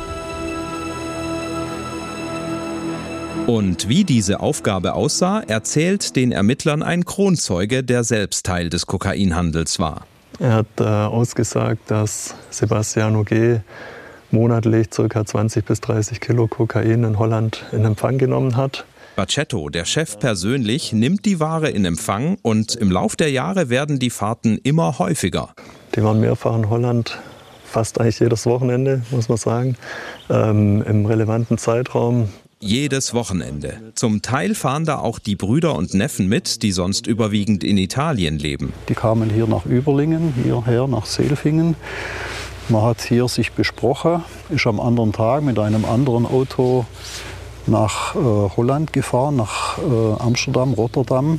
Und wie diese Aufgabe aussah, erzählt den Ermittlern ein Kronzeuge, der selbst Teil des Kokainhandels war. Er hat ausgesagt, dass Sebastiano G. monatlich ca. 20 bis 30 Kilo Kokain in Holland in Empfang genommen hat. Bacetto, der Chef persönlich, nimmt die Ware in Empfang und im Lauf der Jahre werden die Fahrten immer häufiger. Die waren mehrfach in Holland, fast eigentlich jedes Wochenende, muss man sagen, im relevanten Zeitraum. Jedes Wochenende. Zum Teil fahren da auch die Brüder und Neffen mit, die sonst überwiegend in Italien leben. Die kamen hier nach Überlingen, hierher nach Selfingen. Man hat hier sich besprochen, ist am anderen Tag mit einem anderen Auto nach Holland gefahren, nach Amsterdam, Rotterdam.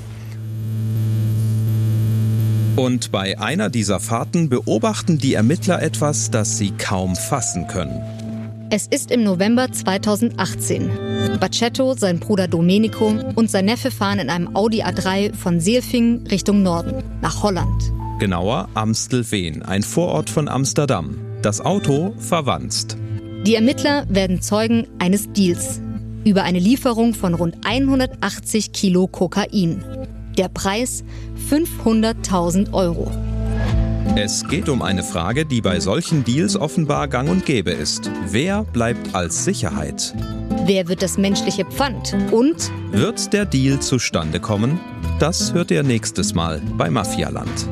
Und bei einer dieser Fahrten beobachten die Ermittler etwas, das sie kaum fassen können. Es ist im November 2018. Bacetto, sein Bruder Domenico und sein Neffe fahren in einem Audi A3 von Selfingen Richtung Norden, nach Holland. Genauer Amstelveen, ein Vorort von Amsterdam. Das Auto verwanzt. Die Ermittler werden Zeugen eines Deals über eine Lieferung von rund 180 Kilo Kokain. Der Preis 500.000 €. Es geht um eine Frage, die bei solchen Deals offenbar gang und gäbe ist. Wer bleibt als Sicherheit? Wer wird das menschliche Pfand? Und wird der Deal zustande kommen? Das hört ihr nächstes Mal bei Mafialand.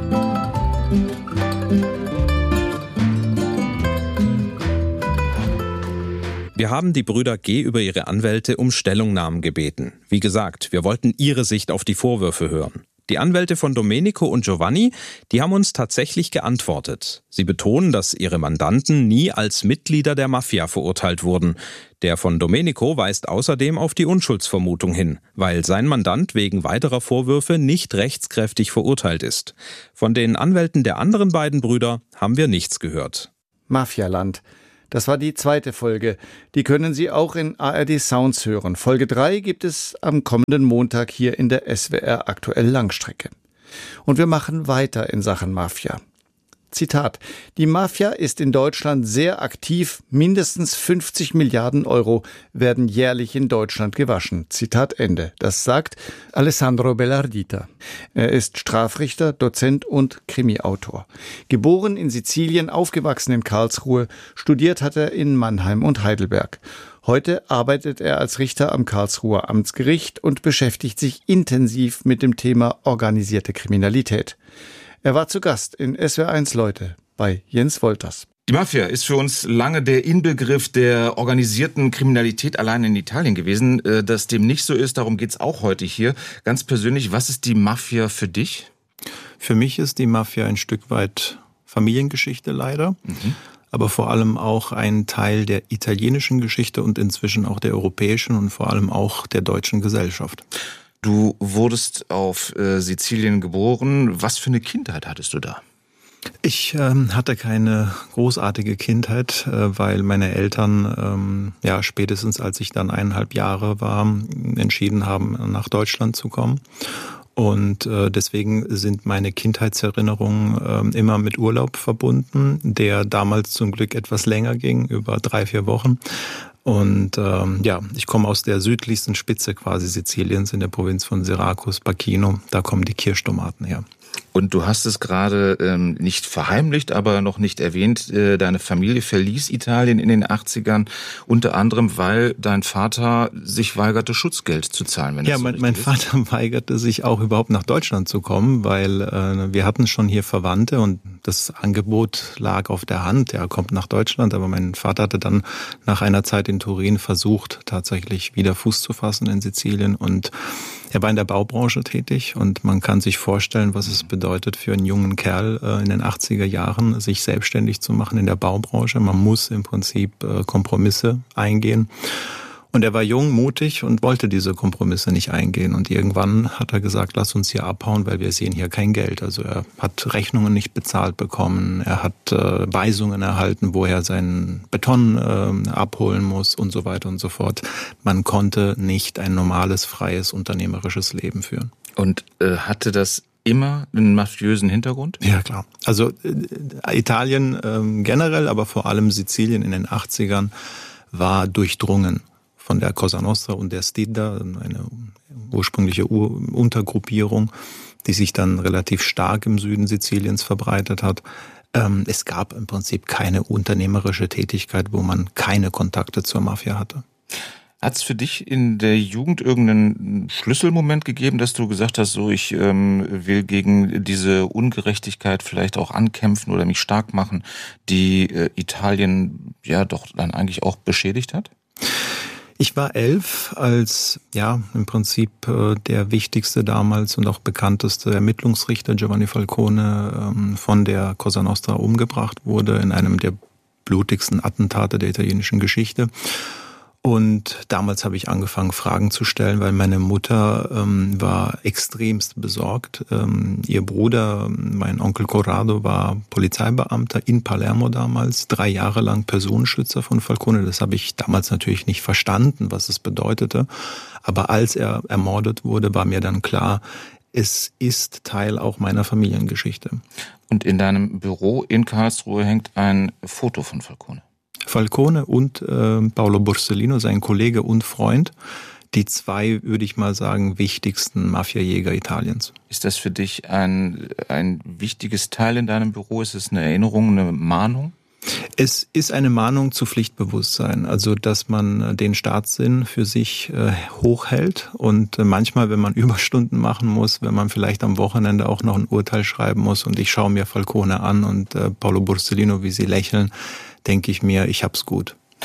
Wir haben die Brüder G. über ihre Anwälte um Stellungnahmen gebeten. Wie gesagt, wir wollten ihre Sicht auf die Vorwürfe hören. Die Anwälte von Domenico und Giovanni, die haben uns tatsächlich geantwortet. Sie betonen, dass ihre Mandanten nie als Mitglieder der Mafia verurteilt wurden. Der von Domenico weist außerdem auf die Unschuldsvermutung hin, weil sein Mandant wegen weiterer Vorwürfe nicht rechtskräftig verurteilt ist. Von den Anwälten der anderen beiden Brüder haben wir nichts gehört. Mafialand. Das war die 2. Folge. Die können Sie auch in ARD Sounds hören. Folge 3 gibt es am kommenden Montag hier in der SWR Aktuell Langstrecke. Und wir machen weiter in Sachen Mafia. Zitat: Die Mafia ist in Deutschland sehr aktiv. Mindestens 50 Milliarden Euro werden jährlich in Deutschland gewaschen. Zitat Ende. Das sagt Alessandro Bellardita. Er ist Strafrichter, Dozent und Krimiautor. Geboren in Sizilien, aufgewachsen in Karlsruhe, studiert hat er in Mannheim und Heidelberg. Heute arbeitet er als Richter am Karlsruher Amtsgericht und beschäftigt sich intensiv mit dem Thema organisierte Kriminalität. Er war zu Gast in SWR1 Leute bei Jens Wolters. Die Mafia ist für uns lange der Inbegriff der organisierten Kriminalität allein in Italien gewesen. Dass dem nicht so ist, darum geht's auch heute hier. Ganz persönlich, was ist die Mafia für dich? Für mich ist die Mafia ein Stück weit Familiengeschichte leider, aber vor allem auch ein Teil der italienischen Geschichte und inzwischen auch der europäischen und vor allem auch der deutschen Gesellschaft. Du wurdest auf Sizilien geboren. Was für eine Kindheit hattest du da? Ich hatte keine großartige Kindheit, weil meine Eltern spätestens als ich dann 1,5 Jahre war, entschieden haben, nach Deutschland zu kommen. Und deswegen sind meine Kindheitserinnerungen immer mit Urlaub verbunden, der damals zum Glück etwas länger ging, über 3-4 Wochen. Und ich komme aus der südlichsten Spitze quasi Siziliens in der Provinz von Syrakus, Pachino. Da kommen die Kirschtomaten her. Und du hast es gerade nicht verheimlicht, aber noch nicht erwähnt, deine Familie verließ Italien in den 80ern, unter anderem, weil dein Vater sich weigerte, Schutzgeld zu zahlen. Wenn Mein Vater weigerte sich auch überhaupt nach Deutschland zu kommen, weil wir hatten schon hier Verwandte und das Angebot lag auf der Hand. Er kommt nach Deutschland, aber mein Vater hatte dann nach einer Zeit in Turin versucht, tatsächlich wieder Fuß zu fassen in Sizilien, und er war in der Baubranche tätig und man kann sich vorstellen, was es bedeutet für einen jungen Kerl in den 80er Jahren, sich selbstständig zu machen in der Baubranche. Man muss im Prinzip Kompromisse eingehen. Und er war jung, mutig und wollte diese Kompromisse nicht eingehen. Und irgendwann hat er gesagt, lass uns hier abhauen, weil wir sehen hier kein Geld. Also er hat Rechnungen nicht bezahlt bekommen, er hat Weisungen erhalten, wo er seinen Beton abholen muss und so weiter und so fort. Man konnte nicht ein normales, freies, unternehmerisches Leben führen. Und hatte das immer einen mafiösen Hintergrund? Ja, klar. Also Italien generell, aber vor allem Sizilien in den 80ern war durchdrungen von der Cosa Nostra und der Stida, eine ursprüngliche Untergruppierung, die sich dann relativ stark im Süden Siziliens verbreitet hat. Es gab im Prinzip keine unternehmerische Tätigkeit, wo man keine Kontakte zur Mafia hatte. Hat es für dich in der Jugend irgendeinen Schlüsselmoment gegeben, dass du gesagt hast, so ich will gegen diese Ungerechtigkeit vielleicht auch ankämpfen oder mich stark machen, die Italien ja doch dann eigentlich auch beschädigt hat? Ich war 11, als im Prinzip der wichtigste damals und auch bekannteste Ermittlungsrichter Giovanni Falcone von der Cosa Nostra umgebracht wurde in einem der blutigsten Attentate der italienischen Geschichte. Und damals habe ich angefangen, Fragen zu stellen, weil meine Mutter war extremst besorgt. Ihr Bruder, mein Onkel Corrado, war Polizeibeamter in Palermo damals, 3 Jahre lang Personenschützer von Falcone. Das habe ich damals natürlich nicht verstanden, was es bedeutete. Aber als er ermordet wurde, war mir dann klar, es ist Teil auch meiner Familiengeschichte. Und in deinem Büro in Karlsruhe hängt ein Foto von Falcone. Falcone und Paolo Borsellino, sein Kollege und Freund, die 2, würde ich mal sagen, wichtigsten Mafiajäger Italiens. Ist das für dich ein wichtiges Teil in deinem Büro? Ist es eine Erinnerung, eine Mahnung? Es ist eine Mahnung zu Pflichtbewusstsein, also dass man den Staatssinn für sich hochhält und manchmal, wenn man Überstunden machen muss, wenn man vielleicht am Wochenende auch noch ein Urteil schreiben muss und ich schaue mir Falcone an und Paolo Borsellino, wie sie lächeln, denke ich mir, ich hab's gut.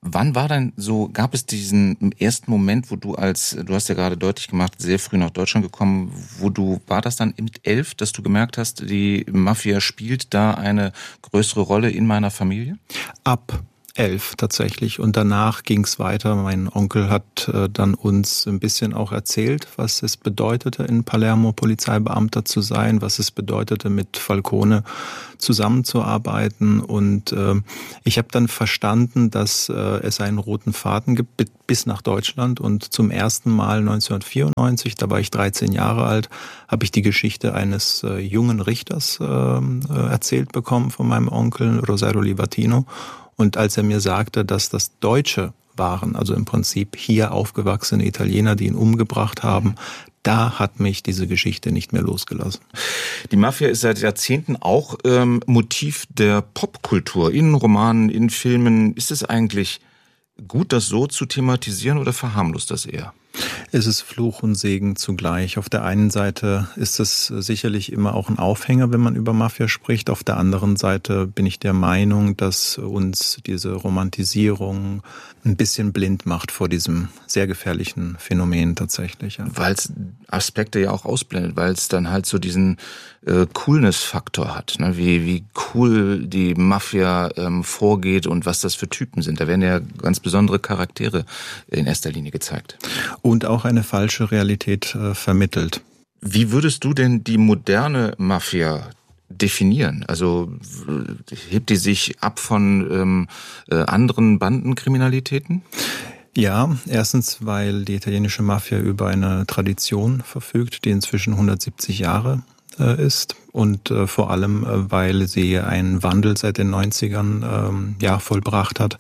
Wann war denn so, gab es diesen ersten Moment, wo du hast ja gerade deutlich gemacht, sehr früh nach Deutschland gekommen, war das dann mit 11, dass du gemerkt hast, die Mafia spielt da eine größere Rolle in meiner Familie? Ab 11 tatsächlich, und danach ging es weiter. Mein Onkel hat dann uns ein bisschen auch erzählt, was es bedeutete, in Palermo Polizeibeamter zu sein, was es bedeutete, mit Falcone zusammenzuarbeiten, und ich habe dann verstanden, dass es einen roten Faden gibt bis nach Deutschland, und zum ersten Mal 1994, da war ich 13 Jahre alt, habe ich die Geschichte eines jungen Richters erzählt bekommen von meinem Onkel Rosario Livatino. Und als er mir sagte, dass das Deutsche waren, also im Prinzip hier aufgewachsene Italiener, die ihn umgebracht haben, da hat mich diese Geschichte nicht mehr losgelassen. Die Mafia ist seit Jahrzehnten auch Motiv der Popkultur, in Romanen, in Filmen. Ist es eigentlich gut, das so zu thematisieren, oder verharmlost das eher? Es ist Fluch und Segen zugleich. Auf der einen Seite ist es sicherlich immer auch ein Aufhänger, wenn man über Mafia spricht. Auf der anderen Seite bin ich der Meinung, dass uns diese Romantisierung ein bisschen blind macht vor diesem sehr gefährlichen Phänomen tatsächlich. Ja. Weil es Aspekte ja auch ausblendet, weil es dann halt so diesen Coolness-Faktor hat, ne? Wie cool die Mafia vorgeht und was das für Typen sind. Da werden ja ganz besondere Charaktere in erster Linie gezeigt. Und auch eine falsche Realität vermittelt. Wie würdest du denn die moderne Mafia definieren? Also hebt die sich ab von anderen Bandenkriminalitäten? Ja, erstens, weil die italienische Mafia über eine Tradition verfügt, die inzwischen 170 Jahre ist, und vor allem, weil sie einen Wandel seit den 90ern vollbracht hat.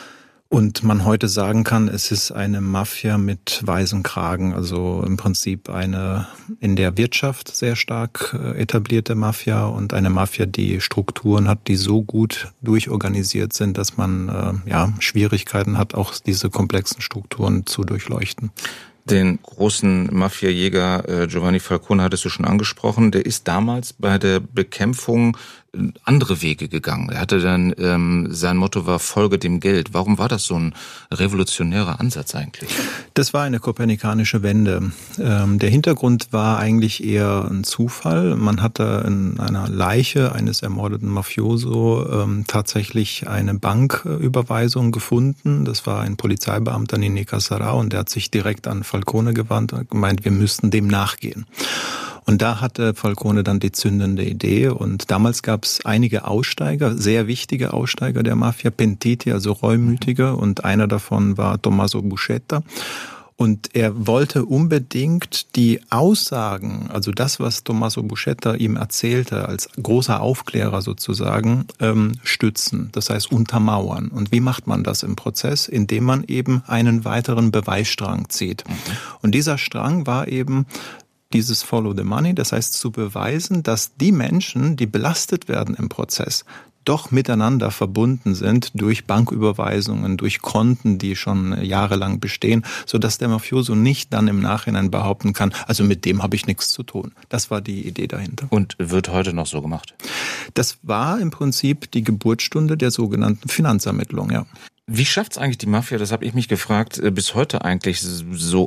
Und man heute sagen kann, es ist eine Mafia mit weißen Kragen, also im Prinzip eine in der Wirtschaft sehr stark etablierte Mafia, und eine Mafia, die Strukturen hat, die so gut durchorganisiert sind, dass man Schwierigkeiten hat, auch diese komplexen Strukturen zu durchleuchten. Den großen Mafia-Jäger Giovanni Falcone hattest du schon angesprochen. Der ist damals bei der Bekämpfung andere Wege gegangen. Er hatte dann, sein Motto war Folge dem Geld. Warum war das so ein revolutionärer Ansatz eigentlich? Das war eine kopernikanische Wende. Der Hintergrund war eigentlich eher ein Zufall. Man hatte in einer Leiche eines ermordeten Mafioso tatsächlich eine Banküberweisung gefunden. Das war ein Polizeibeamter, Ninni Cassarà, und der hat sich direkt an Falcone gewandt und gemeint, wir müssten dem nachgehen. Und da hatte Falcone dann die zündende Idee, und damals gab es einige Aussteiger, sehr wichtige Aussteiger der Mafia, Pentiti, also Reumütige, und einer davon war Tommaso Buscetta. Und er wollte unbedingt die Aussagen, also das, was Tommaso Buscetta ihm erzählte, als großer Aufklärer sozusagen, stützen, das heißt untermauern. Und wie macht man das im Prozess? Indem man eben einen weiteren Beweisstrang zieht. Und dieser Strang war eben dieses Follow the Money, das heißt zu beweisen, dass die Menschen, die belastet werden im Prozess, doch miteinander verbunden sind durch Banküberweisungen, durch Konten, die schon jahrelang bestehen, sodass der Mafioso nicht dann im Nachhinein behaupten kann, also mit dem habe ich nichts zu tun. Das war die Idee dahinter. Und wird heute noch so gemacht? Das war im Prinzip die Geburtsstunde der sogenannten Finanzermittlung, ja. Wie schafft es eigentlich die Mafia, das habe ich mich gefragt, bis heute eigentlich so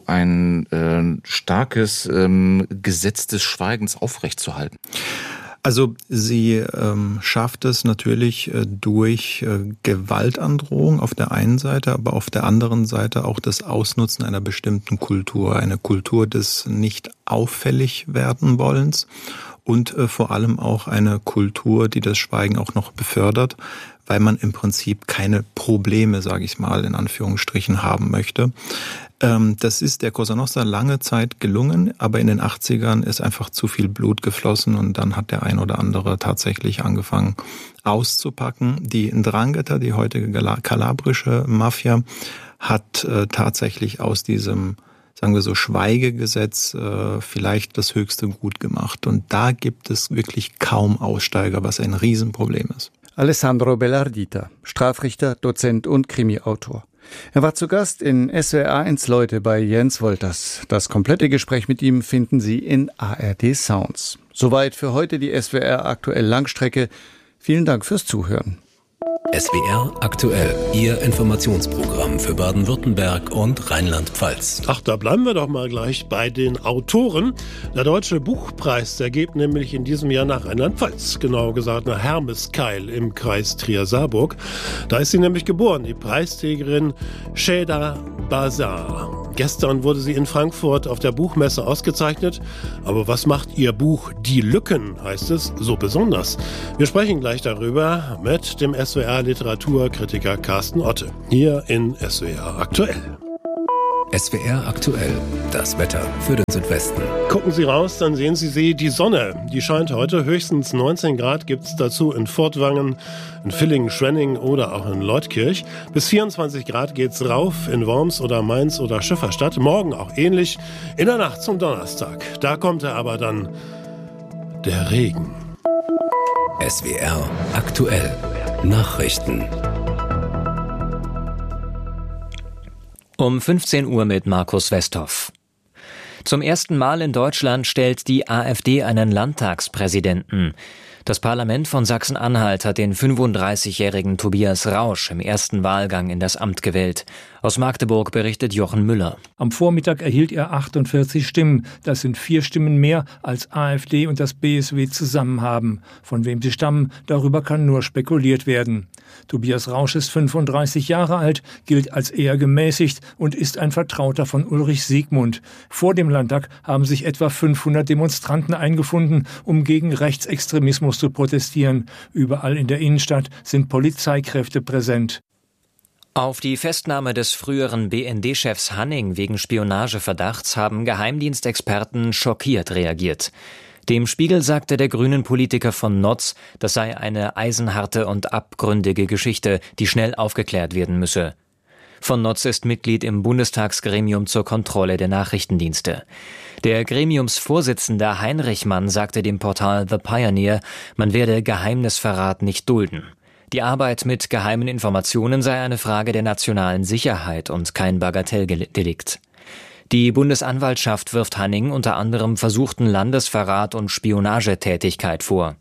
ein starkes Gesetz des Schweigens aufrechtzuerhalten? Also sie schafft es natürlich durch Gewaltandrohung auf der einen Seite, aber auf der anderen Seite auch das Ausnutzen einer bestimmten Kultur, eine Kultur des nicht auffällig werden wollens, und vor allem auch eine Kultur, die das Schweigen auch noch befördert, weil man im Prinzip keine Probleme, sage ich mal, in Anführungsstrichen haben möchte. Das ist der Cosa Nostra lange Zeit gelungen, aber in den 80ern ist einfach zu viel Blut geflossen, und dann hat der ein oder andere tatsächlich angefangen auszupacken. Die 'Ndrangheta, die heutige kalabrische Mafia, hat tatsächlich aus diesem, sagen wir so, Schweigegesetz vielleicht das höchste Gut gemacht. Und da gibt es wirklich kaum Aussteiger, was ein Riesenproblem ist. Alessandro Bellardita, Strafrichter, Dozent und Krimi-Autor. Er war zu Gast in SWR1 Leute bei Jens Wolters. Das komplette Gespräch mit ihm finden Sie in ARD Sounds. Soweit für heute die SWR aktuell Langstrecke. Vielen Dank fürs Zuhören. SWR aktuell, Ihr Informationsprogramm für Baden-Württemberg und Rheinland-Pfalz. Ach, da bleiben wir doch mal gleich bei den Autoren. Der Deutsche Buchpreis, der geht nämlich in diesem Jahr nach Rheinland-Pfalz, genauer gesagt nach Hermeskeil im Kreis Trier-Saarburg. Da ist sie nämlich geboren, die Preisträgerin Sheda Bazar. Gestern wurde sie in Frankfurt auf der Buchmesse ausgezeichnet. Aber was macht ihr Buch Die Lücken, heißt es, so besonders? Wir sprechen gleich darüber mit dem SWR-Literaturkritiker Carsten Otte. Hier in SWR aktuell. SWR aktuell, das Wetter für den Südwesten. Gucken Sie raus, dann sehen Sie die Sonne. Die scheint heute, höchstens 19 Grad gibt es dazu in Furtwangen, in Villingen, Schwenning oder auch in Leutkirch. Bis 24 Grad geht's rauf in Worms oder Mainz oder Schifferstadt. Morgen auch ähnlich. In der Nacht zum Donnerstag. Da kommt aber dann der Regen. SWR aktuell. Nachrichten. Um 15 Uhr mit Markus Westhoff. Zum ersten Mal in Deutschland stellt die AfD einen Landtagspräsidenten. Das Parlament von Sachsen-Anhalt hat den 35-jährigen Tobias Rausch im ersten Wahlgang in das Amt gewählt. Aus Magdeburg berichtet Jochen Müller. Am Vormittag erhielt er 48 Stimmen. Das sind 4 Stimmen mehr, als AfD und das BSW zusammen haben. Von wem sie stammen, darüber kann nur spekuliert werden. Tobias Rausch ist 35 Jahre alt, gilt als eher gemäßigt und ist ein Vertrauter von Ulrich Siegmund. Vor dem Landtag haben sich etwa 500 Demonstranten eingefunden, um gegen Rechtsextremismus zu protestieren. Überall in der Innenstadt sind Polizeikräfte präsent. Auf die Festnahme des früheren BND-Chefs Hanning wegen Spionageverdachts haben Geheimdienstexperten schockiert reagiert. Dem Spiegel sagte der Grünen-Politiker von Notz, das sei eine eisenharte und abgründige Geschichte, die schnell aufgeklärt werden müsse. Von Notz ist Mitglied im Bundestagsgremium zur Kontrolle der Nachrichtendienste. Der Gremiumsvorsitzende Heinrich Mann sagte dem Portal The Pioneer, man werde Geheimnisverrat nicht dulden. Die Arbeit mit geheimen Informationen sei eine Frage der nationalen Sicherheit und kein Bagatelldelikt. Die Bundesanwaltschaft wirft Hanning unter anderem versuchten Landesverrat und Spionagetätigkeit vor.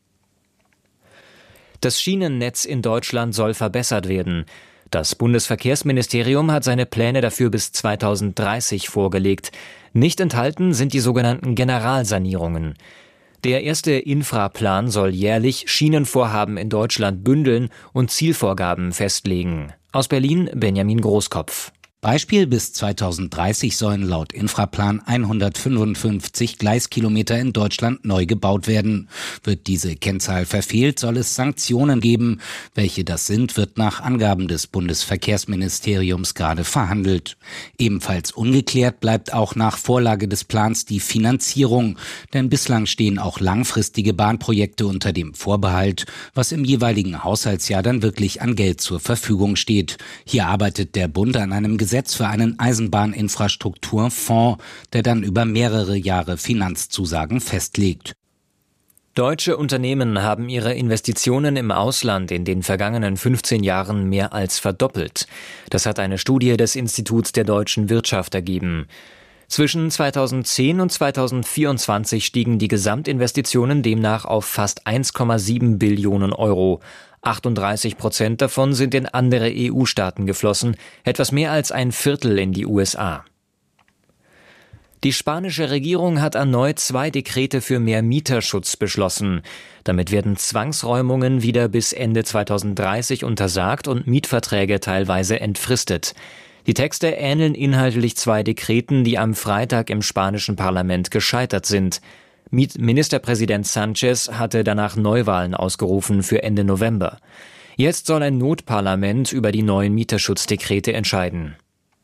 Das Schienennetz in Deutschland soll verbessert werden. Das Bundesverkehrsministerium hat seine Pläne dafür bis 2030 vorgelegt. Nicht enthalten sind die sogenannten Generalsanierungen. Der erste Infraplan soll jährlich Schienenvorhaben in Deutschland bündeln und Zielvorgaben festlegen. Aus Berlin Benjamin Großkopf. Beispiel: bis 2030 sollen laut Infraplan 155 Gleiskilometer in Deutschland neu gebaut werden. Wird diese Kennzahl verfehlt, soll es Sanktionen geben. Welche das sind, wird nach Angaben des Bundesverkehrsministeriums gerade verhandelt. Ebenfalls ungeklärt bleibt auch nach Vorlage des Plans die Finanzierung. Denn bislang stehen auch langfristige Bahnprojekte unter dem Vorbehalt, was im jeweiligen Haushaltsjahr dann wirklich an Geld zur Verfügung steht. Hier arbeitet der Bund an einem Gesetz für einen Eisenbahninfrastrukturfonds, der dann über mehrere Jahre Finanzzusagen festlegt. Deutsche Unternehmen haben ihre Investitionen im Ausland in den vergangenen 15 Jahren mehr als verdoppelt. Das hat eine Studie des Instituts der deutschen Wirtschaft ergeben. Zwischen 2010 und 2024 stiegen die Gesamtinvestitionen demnach auf fast 1,7 Billionen Euro. 38% davon sind in andere EU-Staaten geflossen, etwas mehr als ein Viertel in die USA. Die spanische Regierung hat erneut 2 Dekrete für mehr Mieterschutz beschlossen. Damit werden Zwangsräumungen wieder bis Ende 2030 untersagt und Mietverträge teilweise entfristet. Die Texte ähneln inhaltlich 2 Dekreten, die am Freitag im spanischen Parlament gescheitert sind. Ministerpräsident Sanchez hatte danach Neuwahlen ausgerufen für Ende November. Jetzt soll ein Notparlament über die neuen Mieterschutzdekrete entscheiden.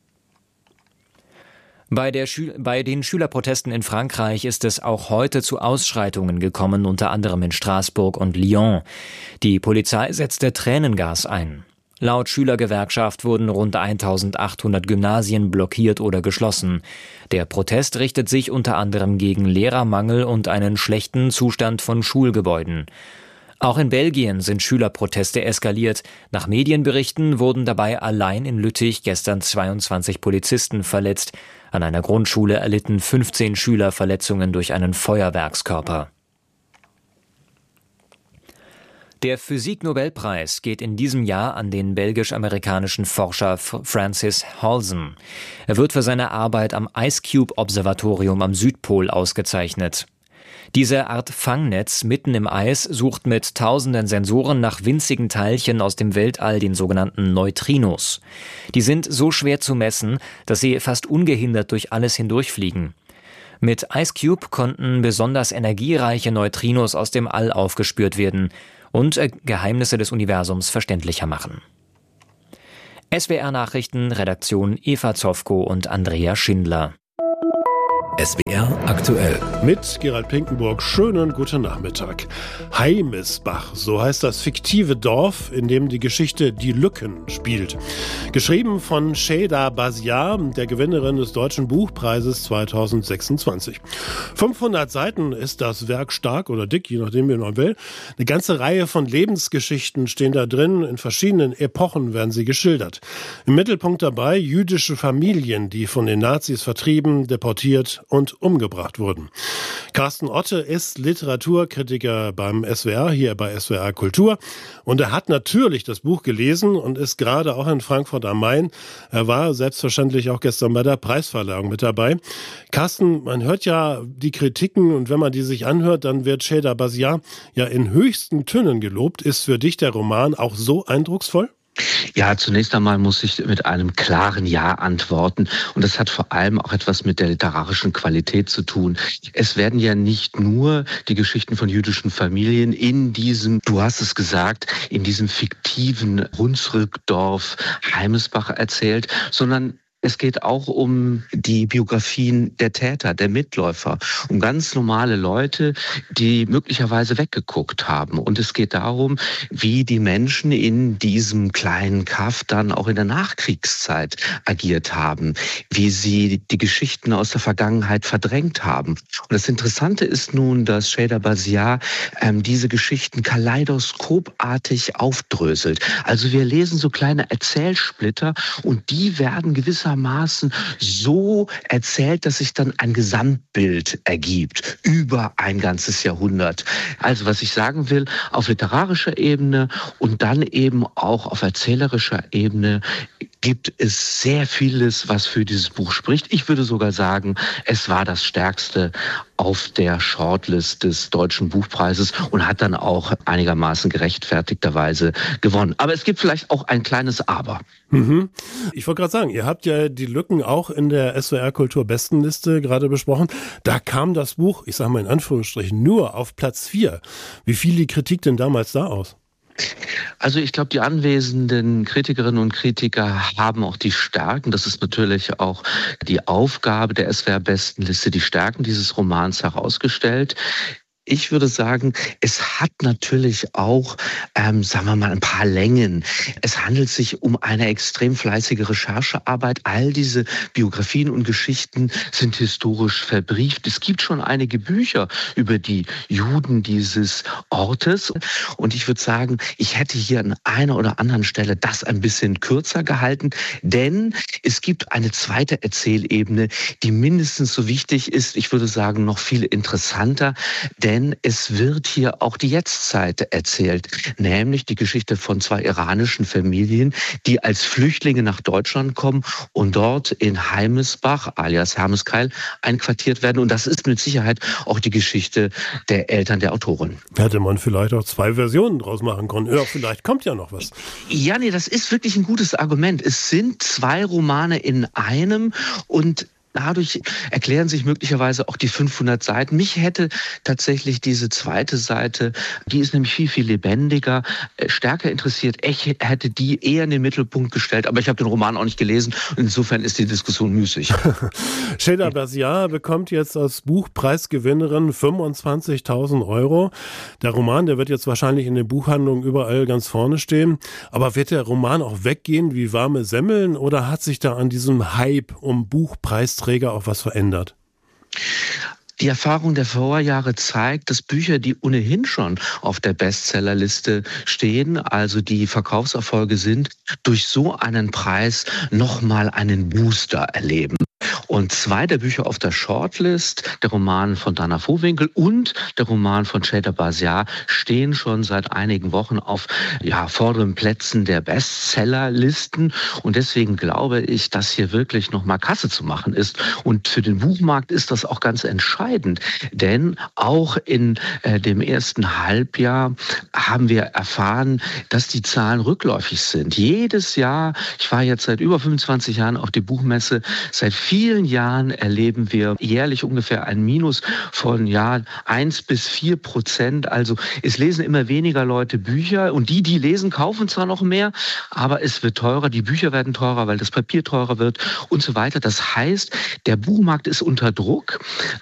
Bei den Schülerprotesten in Frankreich ist es auch heute zu Ausschreitungen gekommen, unter anderem in Straßburg und Lyon. Die Polizei setzte Tränengas ein. Laut Schülergewerkschaft wurden rund 1800 Gymnasien blockiert oder geschlossen. Der Protest richtet sich unter anderem gegen Lehrermangel und einen schlechten Zustand von Schulgebäuden. Auch in Belgien sind Schülerproteste eskaliert. Nach Medienberichten wurden dabei allein in Lüttich gestern 22 Polizisten verletzt. An einer Grundschule erlitten 15 Schüler Verletzungen durch einen Feuerwerkskörper. Der Physik-Nobelpreis geht in diesem Jahr an den belgisch-amerikanischen Forscher Francis Halzen. Er wird für seine Arbeit am Ice Cube Observatorium am Südpol ausgezeichnet. Diese Art Fangnetz mitten im Eis sucht mit tausenden Sensoren nach winzigen Teilchen aus dem Weltall, den sogenannten Neutrinos. Die sind so schwer zu messen, dass sie fast ungehindert durch alles hindurchfliegen. Mit Ice Cube konnten besonders energiereiche Neutrinos aus dem All aufgespürt werden und Geheimnisse des Universums verständlicher machen. SWR-Nachrichten, Redaktion Eva Zofko und Andrea Schindler. SWR aktuell. Mit Gerald Pinkenburg, schönen guten Nachmittag. Heimisbach, so heißt das fiktive Dorf, in dem die Geschichte Die Lücken spielt. Geschrieben von Şeyda Baziar, der Gewinnerin des Deutschen Buchpreises 2026. 500 Seiten ist das Werk stark oder dick, je nachdem wie man will. Eine ganze Reihe von Lebensgeschichten stehen da drin, in verschiedenen Epochen werden sie geschildert. Im Mittelpunkt dabei jüdische Familien, die von den Nazis vertrieben, deportiert und umgebracht wurden. Carsten Otte ist Literaturkritiker beim SWR, hier bei SWR Kultur. Und er hat natürlich das Buch gelesen und ist gerade auch in Frankfurt am Main. Er war selbstverständlich auch gestern bei der Preisverleihung mit dabei. Carsten, man hört ja die Kritiken und wenn man die sich anhört, dann wird Şeyda Baziar ja in höchsten Tönen gelobt. Ist für dich der Roman auch so eindrucksvoll? Ja, zunächst einmal muss ich mit einem klaren Ja antworten. Und das hat vor allem auch etwas mit der literarischen Qualität zu tun. Es werden ja nicht nur die Geschichten von jüdischen Familien in diesem, du hast es gesagt, in diesem fiktiven Hunsrückdorf Heimisbach erzählt, sondern es geht auch um die Biografien der Täter, der Mitläufer, um ganz normale Leute, die möglicherweise weggeguckt haben. Und es geht darum, wie die Menschen in diesem kleinen Kaff dann auch in der Nachkriegszeit agiert haben, wie sie die Geschichten aus der Vergangenheit verdrängt haben. Und das Interessante ist nun, dass Şeyda Baziar diese Geschichten kaleidoskopartig aufdröselt. Also wir lesen so kleine Erzählsplitter und die werden gewissermaßen so erzählt, dass sich dann ein Gesamtbild ergibt über ein ganzes Jahrhundert. Also was ich sagen will, auf literarischer Ebene und dann eben auch auf erzählerischer Ebene gibt es sehr vieles, was für dieses Buch spricht. Ich würde sogar sagen, es war das Stärkste auf der Shortlist des Deutschen Buchpreises und hat dann auch einigermaßen gerechtfertigterweise gewonnen. Aber es gibt vielleicht auch ein kleines Aber. Ich wollte gerade sagen, ihr habt ja die Lücken auch in der SWR Kultur Bestenliste gerade besprochen. Da kam das Buch, ich sage mal in Anführungsstrichen, nur auf Platz 4. Wie fiel die Kritik denn damals da aus? Also ich glaube, die anwesenden Kritikerinnen und Kritiker haben auch die Stärken. Das ist natürlich auch die Aufgabe der SWR-Bestenliste, die Stärken dieses Romans herausgestellt. Ich würde sagen, es hat natürlich auch, sagen wir mal, ein paar Längen. Es handelt sich um eine extrem fleißige Recherchearbeit. All diese Biografien und Geschichten sind historisch verbrieft. Es gibt schon einige Bücher über die Juden dieses Ortes. Und ich würde sagen, ich hätte hier an einer oder anderen Stelle das ein bisschen kürzer gehalten. Denn es gibt eine zweite Erzählebene, die mindestens so wichtig ist. Ich würde sagen, noch viel interessanter. Denn es wird hier auch die Jetztzeit erzählt, nämlich die Geschichte von 2 iranischen Familien, die als Flüchtlinge nach Deutschland kommen und dort in Heimisbach, alias Hermeskeil, einquartiert werden. Und das ist mit Sicherheit auch die Geschichte der Eltern der Autorin. Hätte man vielleicht auch 2 Versionen draus machen können. Ja, vielleicht kommt ja noch was. Ja, nee, das ist wirklich ein gutes Argument. Es sind 2 Romane in einem und dadurch erklären sich möglicherweise auch die 500 Seiten. Mich hätte tatsächlich diese zweite Seite, die ist nämlich viel, viel lebendiger, stärker interessiert. Ich hätte die eher in den Mittelpunkt gestellt, aber ich habe den Roman auch nicht gelesen. Insofern ist die Diskussion müßig. Şeyda Baziar bekommt jetzt als Buchpreisgewinnerin 25.000 €. Der Roman, der wird jetzt wahrscheinlich in den Buchhandlungen überall ganz vorne stehen. Aber wird der Roman auch weggehen wie warme Semmeln oder hat sich da an diesem Hype um Buchpreisträger auch was verändert? Die Erfahrung der Vorjahre zeigt, dass Bücher, die ohnehin schon auf der Bestsellerliste stehen, also die Verkaufserfolge sind, durch so einen Preis nochmal einen Booster erleben. Und 2 der Bücher auf der Shortlist, der Roman von Dana Vohwinkel und der Roman von Cheda Basiar, stehen schon seit einigen Wochen auf vorderen Plätzen der Bestsellerlisten. Und deswegen glaube ich, dass hier wirklich nochmal Kasse zu machen ist. Und für den Buchmarkt ist das auch ganz entscheidend. Denn auch in dem ersten Halbjahr haben wir erfahren, dass die Zahlen rückläufig sind. Jedes Jahr, ich war jetzt seit über 25 Jahren auf die Buchmesse, seit vielen Jahren erleben wir jährlich ungefähr ein Minus von 1-4%. Also es lesen immer weniger Leute Bücher und die lesen, kaufen zwar noch mehr, aber es wird teurer, die Bücher werden teurer, weil das Papier teurer wird und so weiter. Das heißt, der Buchmarkt ist unter Druck.